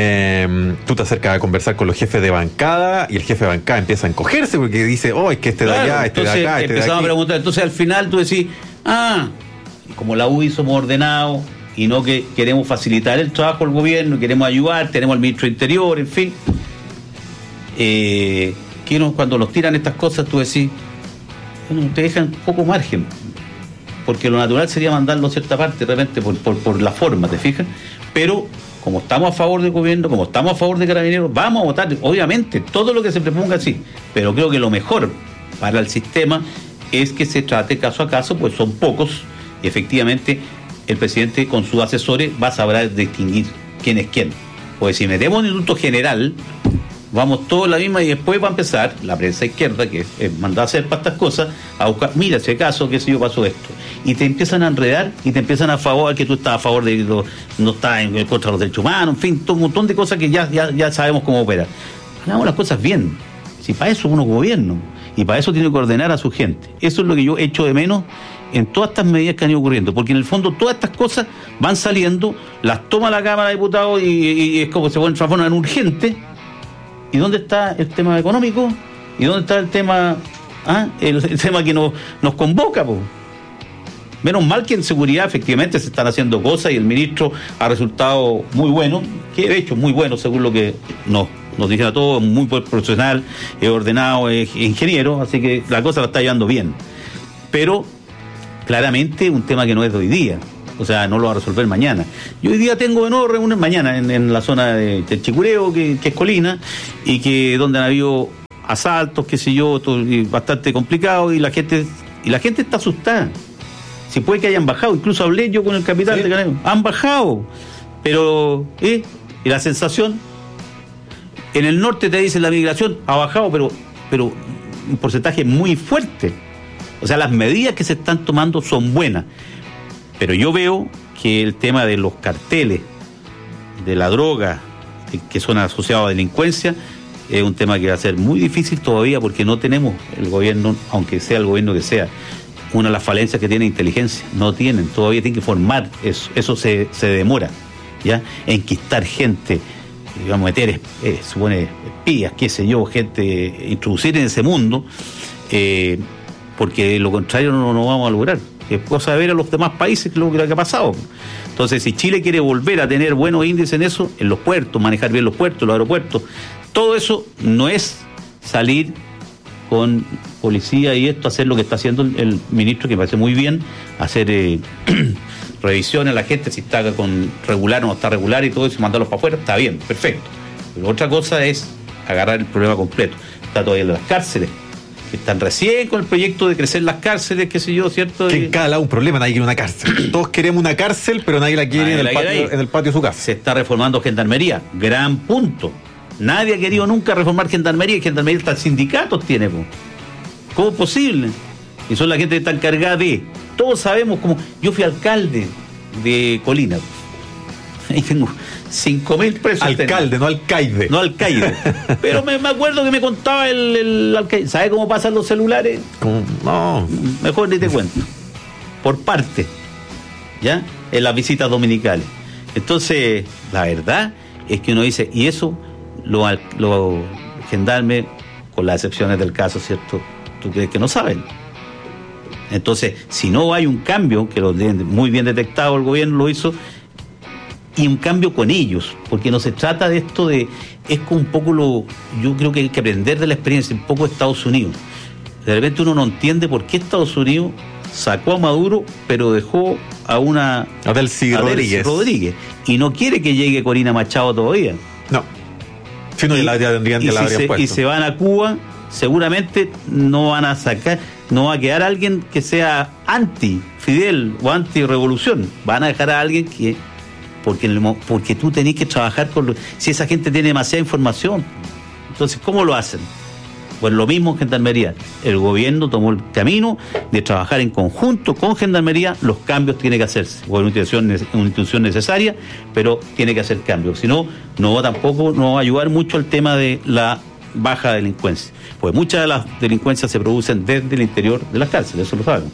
tú te acercas a conversar con los jefes de bancada y el jefe de bancada empieza a encogerse porque dice, es que de allá, de acá, empezamos a preguntar. Entonces al final tú decís, como la UDI somos ordenados y no que queremos facilitar el trabajo del gobierno, queremos ayudar, tenemos al ministro de Interior, en fin, cuando nos tiran estas cosas tú decís, bueno, te dejan poco margen, porque lo natural sería mandarlo a cierta parte de repente por la forma, ¿te fijas? Pero como estamos a favor del gobierno, como estamos a favor de Carabineros, vamos a votar, obviamente, todo lo que se proponga así, pero creo que lo mejor para el sistema es que se trate caso a caso, pues son pocos, y efectivamente el presidente con sus asesores va a saber distinguir quién es quién. Pues si metemos un indulto general, vamos todos la misma y después va a empezar la prensa izquierda, que es mandada a hacer para estas cosas, a buscar, mira, si acaso, qué sé yo, pasó esto. Y te empiezan a enredar y te empiezan a favor, que tú estás a favor de no estás en contra de los derechos humanos, en fin, todo un montón de cosas que ya sabemos cómo operar. Hagamos las cosas bien. Si para eso uno gobierna y para eso tiene que ordenar a su gente. Eso es lo que yo echo de menos en todas estas medidas que han ido ocurriendo, porque en el fondo todas estas cosas van saliendo, las toma la Cámara de Diputados y es como se pueden transformar en urgente. ¿Y dónde está el tema económico? ¿Y dónde está el tema el tema que nos convoca, po? Menos mal que en seguridad efectivamente se están haciendo cosas y el ministro ha resultado muy bueno, que de hecho muy bueno según lo que nos dicen a todos, muy profesional, ordenado, ingeniero, así que la cosa la está llevando bien. Pero claramente un tema que no es de hoy día, o sea, no lo va a resolver mañana. Yo hoy día tengo de nuevo reuniones mañana en la zona de Chicureo, que es colina, y que donde han habido asaltos, qué sé yo, todo, y bastante complicado, y la gente está asustada. Si puede que hayan bajado, incluso hablé yo con el capitán de Caneo, han bajado, pero y la sensación, en el norte te dicen la migración ha bajado, pero un porcentaje muy fuerte. O sea, las medidas que se están tomando son buenas, pero yo veo que el tema de los carteles, de la droga, que son asociados a delincuencia, es un tema que va a ser muy difícil todavía, porque no tenemos el gobierno, aunque sea el gobierno que sea, una de las falencias que tiene inteligencia, no tienen, todavía tienen que formar eso se demora, ¿ya? Enquistar gente, digamos, meter, supone, espías, qué sé yo, gente, introducir en ese mundo, porque lo contrario no vamos a lograr. Es cosa de ver a los demás países lo que ha pasado. Entonces, si Chile quiere volver a tener buenos índices en eso, en los puertos, manejar bien los puertos, los aeropuertos, todo eso no es salir con policía y esto, hacer lo que está haciendo el ministro, que me parece muy bien, hacer revisiones a la gente, si está con regular o no está regular y todo eso, mandarlos para afuera, está bien, perfecto. Pero otra cosa es agarrar el problema completo. Está todavía en las cárceles, que están recién con el proyecto de crecer las cárceles, qué sé yo, ¿cierto? Que en cada lado un problema, nadie quiere una cárcel. Todos queremos una cárcel, pero nadie la quiere en el patio de su casa. Se está reformando Gendarmería, gran punto. Nadie ha querido nunca reformar Gendarmería, y Gendarmería hasta sindicatos tiene, po. ¿Cómo es posible? Y son la gente que está encargada de... Todos sabemos cómo... Yo fui alcalde de Colina. Ahí tengo 5.000 presos. Alcalde, no alcaide. No alcaide. Pero me acuerdo que me contaba el alcaide. ¿Sabe cómo pasan los celulares? ¿Cómo? No. Mejor ni te cuento. Por parte. ¿Ya? En las visitas dominicales. Entonces, la verdad es que uno dice, y eso... Los gendarmes, con las excepciones del caso, ¿cierto? ¿Tú crees que no saben? Entonces, si no hay un cambio, que lo muy bien detectado el gobierno lo hizo, y un cambio con ellos, porque no se trata de esto de... Es como un poco yo creo que hay que aprender de la experiencia, un poco de Estados Unidos. De repente uno no entiende por qué Estados Unidos sacó a Maduro, pero dejó a Delcy Rodríguez, y no quiere que llegue Corina Machado todavía. No. Si no, y se van a Cuba, seguramente no van a sacar, no va a quedar alguien que sea anti-Fidel o anti-revolución. Van a dejar a alguien que, porque tú tenés que trabajar si esa gente tiene demasiada información. Entonces, ¿cómo lo hacen? Pues lo mismo en Gendarmería. El gobierno tomó el camino de trabajar en conjunto con Gendarmería. Los cambios tienen que hacerse. Es una institución necesaria, pero tiene que hacer cambios. Si no, tampoco no va a ayudar mucho el tema de la baja delincuencia. Pues muchas de las delincuencias se producen desde el interior de las cárceles, eso lo saben.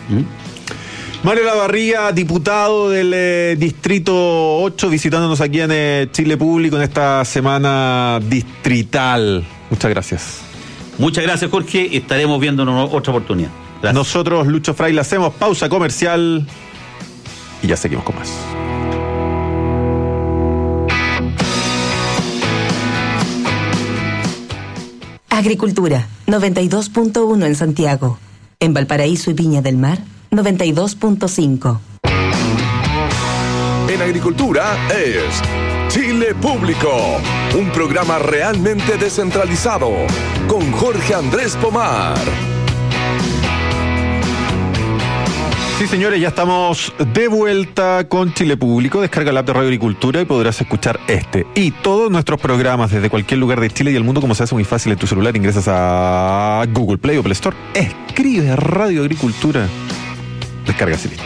Mario Lavarría, diputado del Distrito 8, visitándonos aquí en Chile Público en esta semana distrital. Muchas gracias. Muchas gracias, Jorge. Estaremos viéndonos otra oportunidad. Gracias. Nosotros, Lucho Fraile, hacemos pausa comercial y ya seguimos con más. Agricultura, 92.1 en Santiago. En Valparaíso y Viña del Mar, 92.5. En Agricultura es Chile Público, un programa realmente descentralizado, con Jorge Andrés Pomar. Sí, señores, ya estamos de vuelta con Chile Público. Descarga la app de Radio Agricultura y podrás escuchar este y todos nuestros programas desde cualquier lugar de Chile y el mundo, como se hace muy fácil en tu celular. Ingresas a Google Play o Play Store, escribe Radio Agricultura, descargas y listo.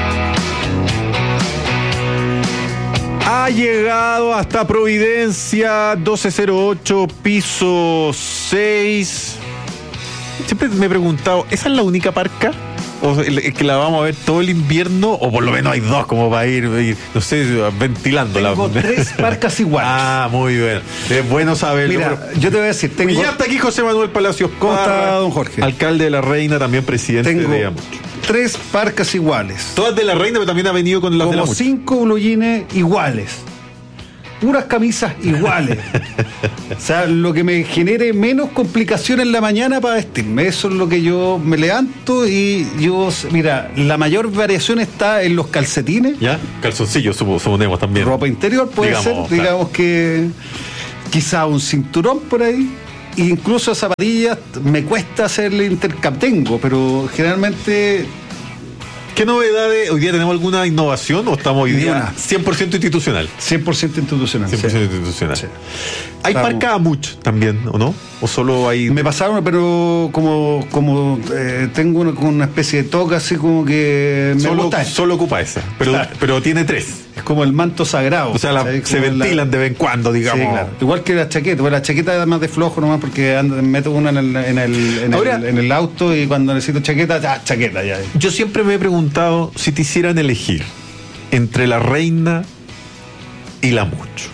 Ha llegado hasta Providencia 1208, piso 6. Siempre me he preguntado, ¿esa es la única parca? ¿O es que la vamos a ver todo el invierno? O por lo menos hay dos como para ir no sé, ventilándola. Tengo 3 parcas iguales. Ah, muy bien. Es bueno saberlo. Mira, yo te voy a decir, Y ya está aquí José Manuel Palacios ¿Cómo Parra, está, don Jorge? alcalde de La Reina, también presidente de 3 parcas iguales. Todas de la Reina, pero también ha venido con las de la Como Much. 5 blue jeans iguales. Puras camisas iguales. O sea, lo que me genere menos complicación en la mañana para vestirme. Eso es lo que yo me levanto y yo, mira, la mayor variación está en los calcetines. ¿Ya? Calzoncillos, suponemos también. Ropa interior puede Digamos, ser, digamos que quizá un cinturón por ahí. E incluso zapatillas me cuesta hacerle intercambio, pero generalmente... ¿Qué novedades? ¿Hoy día tenemos alguna innovación o estamos hoy día 100% institucional? 100% institucional. 100% sí. institucional. Sí. ¿Hay Estamos- parca Amuch también, o no? ¿O solo hay...? Me pasaron, pero como tengo una especie de toca así como que me gusta. Solo ocupa esa, pero, Claro. pero tiene 3. Es como el manto sagrado. O sea, ¿sabes? se Como ventilan de vez en cuando, digamos. Sí, claro. Igual que la chaqueta, pues la chaqueta es más de flojo nomás porque meto una Ahora- en el auto y cuando necesito chaqueta, chaqueta ya. Yo siempre me he preguntado si te hicieran elegir entre la Reina y la Much.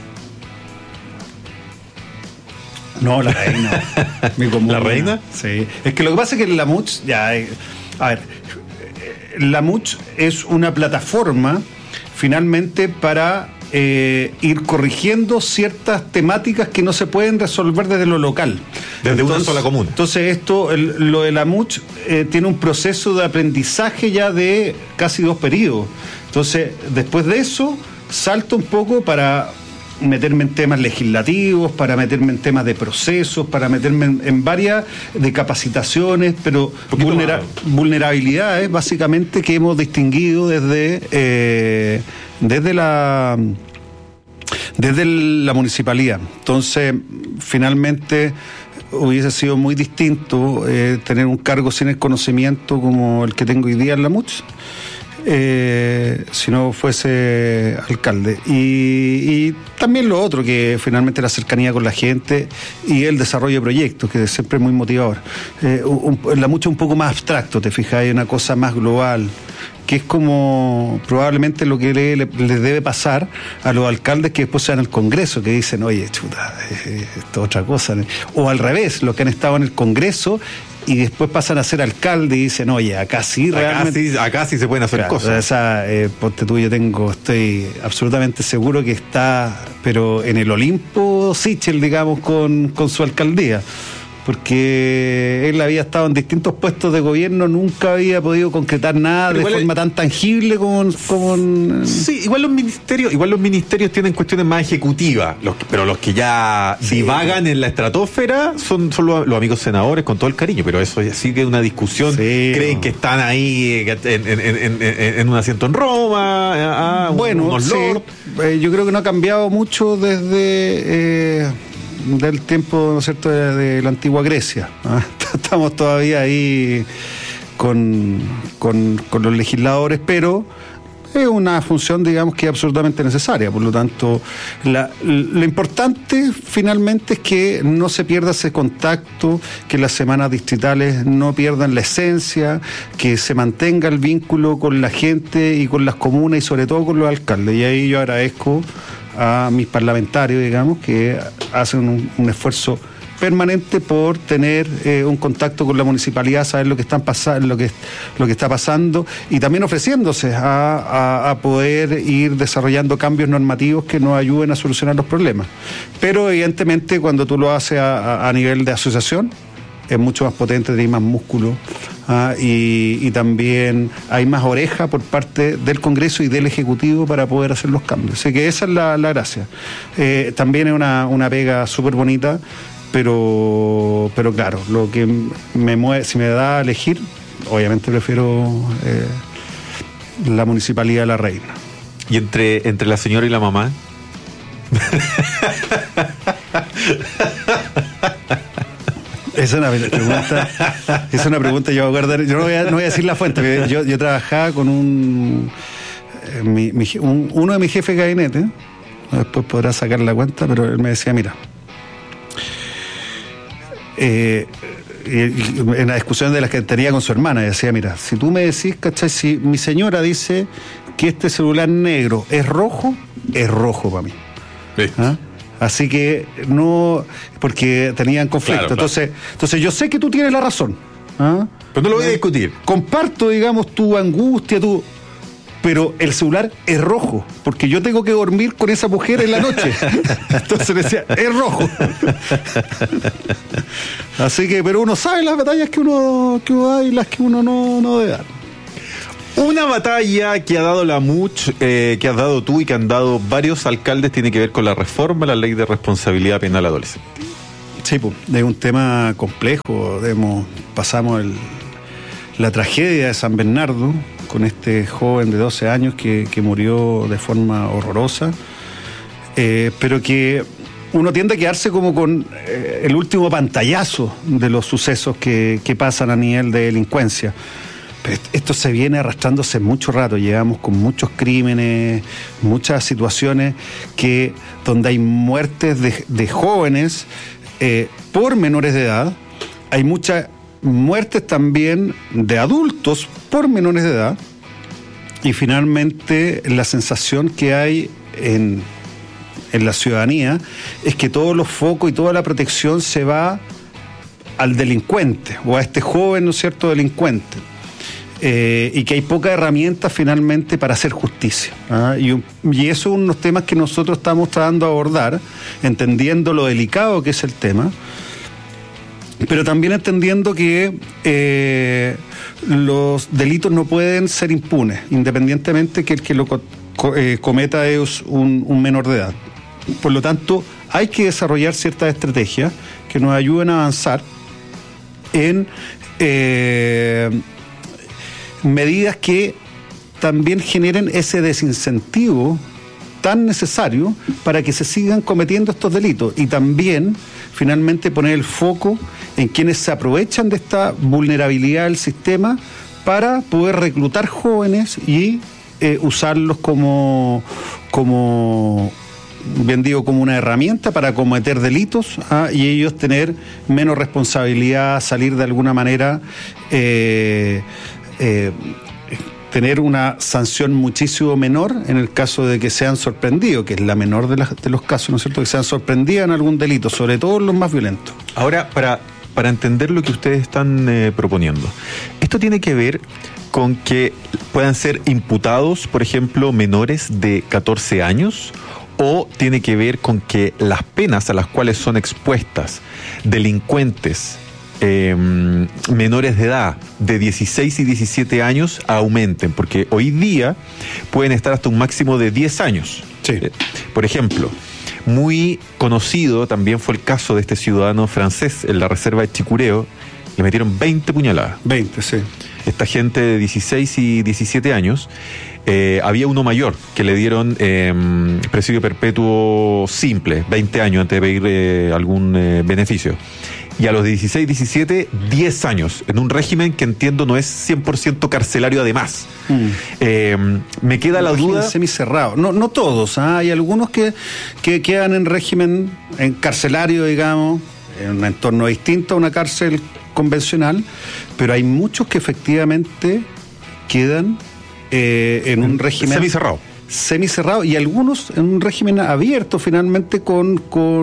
No, la reina. Mi comuna. ¿La reina? Sí. Es que lo que pasa es que la Much, a ver, la Much es una plataforma finalmente para ir corrigiendo ciertas temáticas que no se pueden resolver desde lo local. Desde una sola comuna. Entonces lo de la Much tiene un proceso de aprendizaje ya de casi 2 periodos. Entonces, después de eso, salto un poco para meterme en temas legislativos, para meterme en temas de procesos, para meterme en varias de capacitaciones, pero vulnerabilidades básicamente que hemos distinguido desde la municipalidad. Entonces, finalmente hubiese sido muy distinto tener un cargo sin el conocimiento como el que tengo hoy día en la Much. Si no fuese alcalde. Y también lo otro, que finalmente la cercanía con la gente y el desarrollo de proyectos, que siempre es muy motivador. La mucho un poco más abstracto, te fijas, hay una cosa más global, que es como probablemente lo que le debe pasar a los alcaldes que después se van al Congreso, que dicen, oye, chuta, esto es otra cosa. O al revés, los que han estado en el Congreso y después pasan a ser alcalde y dicen, oye, acá sí realmente... Acá sí se pueden hacer Claro, cosas. o sea, ponte tú, estoy absolutamente seguro que está, pero en el Olimpo Sichel, digamos, con su alcaldía. Porque él había estado en distintos puestos de gobierno, nunca había podido concretar nada Pero de igual forma tan tangible como Sí, igual los ministerios tienen cuestiones más ejecutivas, pero los que ya divagan en la estratosfera son los amigos senadores, con todo el cariño, pero eso sí que es una discusión. Sí, creen no. que están ahí en un asiento en Roma, bueno, unos sí, lords. yo creo que no ha cambiado mucho desde del tiempo, ¿no es cierto?, de la antigua Grecia. Estamos todavía ahí con los legisladores, pero es una función, digamos, que es absolutamente necesaria. Por lo tanto, lo importante finalmente es que no se pierda ese contacto, que las semanas distritales no pierdan la esencia, que se mantenga el vínculo con la gente y con las comunas y sobre todo con los alcaldes. Y ahí yo agradezco a mis parlamentarios, digamos, que hacen un esfuerzo permanente por tener un contacto con la municipalidad, saber lo que están pasando, lo que está pasando, y también ofreciéndose a poder ir desarrollando cambios normativos que nos ayuden a solucionar los problemas. Pero evidentemente cuando tú lo haces a nivel de asociación, es mucho más potente, tiene más músculo, y también hay más oreja por parte del Congreso y del Ejecutivo para poder hacer los cambios. Así que esa es la gracia. También es una pega súper bonita, pero claro, lo que me mueve, si me da a elegir, obviamente prefiero la Municipalidad de La Reina. Y entre la señora y la mamá. Esa es una pregunta, yo voy a guardar, yo no voy a decir la fuente, porque yo trabajaba con uno de mis jefes de gabinete, después podrá sacar la cuenta, pero él me decía, mira, en la discusión de las que tenía con su hermana, decía, mira, si tú me decís, ¿cachai? Si mi señora dice que este celular negro es rojo para mí. ¿Ah? Así que no, porque tenían conflicto. Claro. Entonces yo sé que tú tienes la razón, ¿ah? Pero no lo voy a discutir. Comparto, digamos, tu angustia, pero el celular es rojo, porque yo tengo que dormir con esa mujer en la noche. Entonces decía, es rojo. Así que, pero uno sabe las batallas que uno da y las que uno no debe dar. Una batalla que ha dado la MUCH, que has dado tú y que han dado varios alcaldes, tiene que ver con la reforma a la ley de responsabilidad penal adolescente. Sí, pues, es un tema complejo. Pasamos la tragedia de San Bernardo con este joven de 12 años que murió de forma horrorosa, pero que uno tiende a quedarse como con el último pantallazo de los sucesos que pasan a nivel de delincuencia. Pero esto se viene arrastrándose mucho rato, llevamos con muchos crímenes, muchas situaciones donde hay muertes de jóvenes por menores de edad, hay muchas muertes también de adultos por menores de edad, y finalmente la sensación que hay en la ciudadanía es que todos los focos y toda la protección se va al delincuente o a este joven, ¿no es cierto?, delincuente. Y que hay pocas herramientas finalmente para hacer justicia. Y eso es uno de los temas que nosotros estamos tratando de abordar, entendiendo lo delicado que es el tema, pero también entendiendo que los delitos no pueden ser impunes, independientemente que el que lo cometa es un menor de edad. Por lo tanto, hay que desarrollar ciertas estrategias que nos ayuden a avanzar en medidas que también generen ese desincentivo tan necesario para que se sigan cometiendo estos delitos, y también finalmente poner el foco en quienes se aprovechan de esta vulnerabilidad del sistema para poder reclutar jóvenes y usarlos como bien digo, como una herramienta para cometer delitos, y ellos tener menos responsabilidad, salir de alguna manera, tener una sanción muchísimo menor en el caso de que sean sorprendidos, que es la menor de los casos, ¿no es cierto?, que sean sorprendidos en algún delito, sobre todo los más violentos. Ahora, para entender lo que ustedes están proponiendo, esto tiene que ver con que puedan ser imputados, por ejemplo, menores de 14 años, o tiene que ver con que las penas a las cuales son expuestas delincuentes menores de edad de 16 y 17 años aumenten, porque hoy día pueden estar hasta un máximo de 10 años. Sí. Por ejemplo, muy conocido también fue el caso de este ciudadano francés en la reserva de Chicureo. Le metieron 20 puñaladas. 20, sí. Esta gente de 16 y 17 años, había uno mayor que le dieron presidio perpetuo simple, 20 años antes de pedir algún beneficio. Y a los 16, 17, 10 años, en un régimen que entiendo no es 100% carcelario además. Me queda la duda... Semicerrado. No todos, hay algunos que quedan en régimen carcelario, digamos, en un entorno distinto a una cárcel convencional, pero hay muchos que efectivamente quedan en un régimen... Semicerrado, y algunos en un régimen abierto finalmente con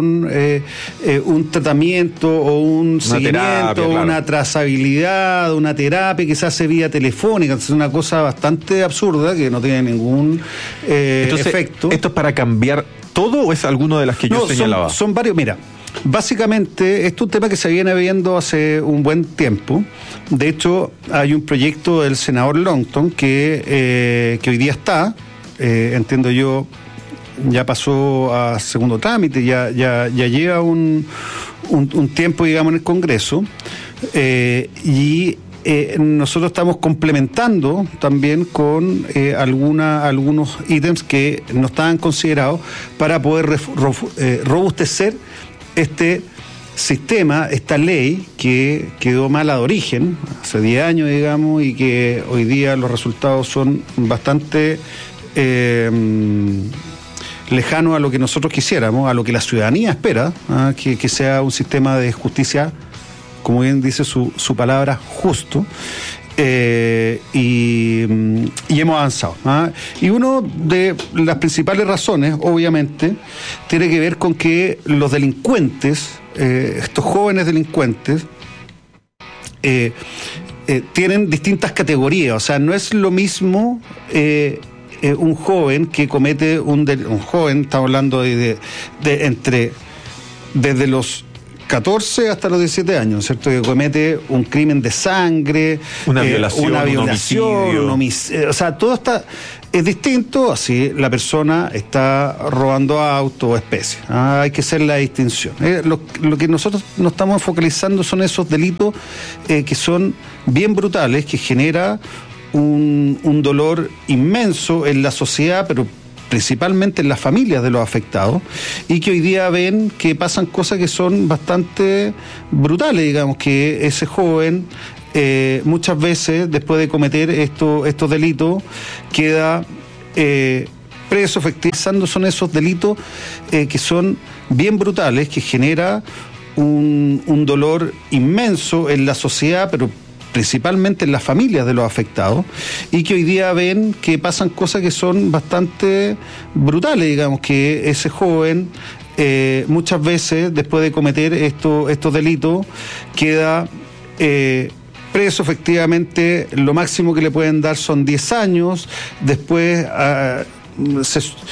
un tratamiento o un seguimiento, terapia, claro, una trazabilidad, una terapia que se hace vía telefónica. Es una cosa bastante absurda que no tiene ningún efecto. ¿Esto es para cambiar todo o es alguno de las que yo señalaba? Son varios. Mira, básicamente esto es un tema que se viene viendo hace un buen tiempo. De hecho, hay un proyecto del senador Longton que hoy día está, entiendo yo, ya pasó a segundo trámite, ya lleva un tiempo, digamos, en el Congreso, y nosotros estamos complementando también con algunos ítems que no estaban considerados para poder robustecer este sistema, esta ley que quedó mala de origen hace 10 años, digamos, y que hoy día los resultados son bastante lejano a lo que nosotros quisiéramos, a lo que la ciudadanía espera, que sea un sistema de justicia, como bien dice su palabra, justo, y hemos avanzado. Y una de las principales razones, obviamente, tiene que ver con que los delincuentes, estos jóvenes delincuentes, tienen distintas categorías, o sea, no es lo mismo un joven que comete un joven, estamos hablando desde los 14 hasta los 17 años, ¿cierto? Que comete un crimen de sangre, una violación, un homicidio. O sea, todo es distinto, así la persona está robando auto o especie. Hay que hacer la distinción. Lo que nosotros nos estamos focalizando son esos delitos que son bien brutales, que genera un dolor inmenso en la sociedad, pero principalmente en las familias de los afectados, y que hoy día ven que pasan cosas que son bastante brutales, digamos, que ese joven muchas veces después de cometer estos delitos queda preso, efectivamente. Son esos delitos que son bien brutales, que genera un dolor inmenso en la sociedad, pero principalmente en las familias de los afectados, y que hoy día ven que pasan cosas que son bastante brutales, digamos, que ese joven muchas veces después de cometer estos delitos queda preso, efectivamente. Lo máximo que le pueden dar son 10 años, después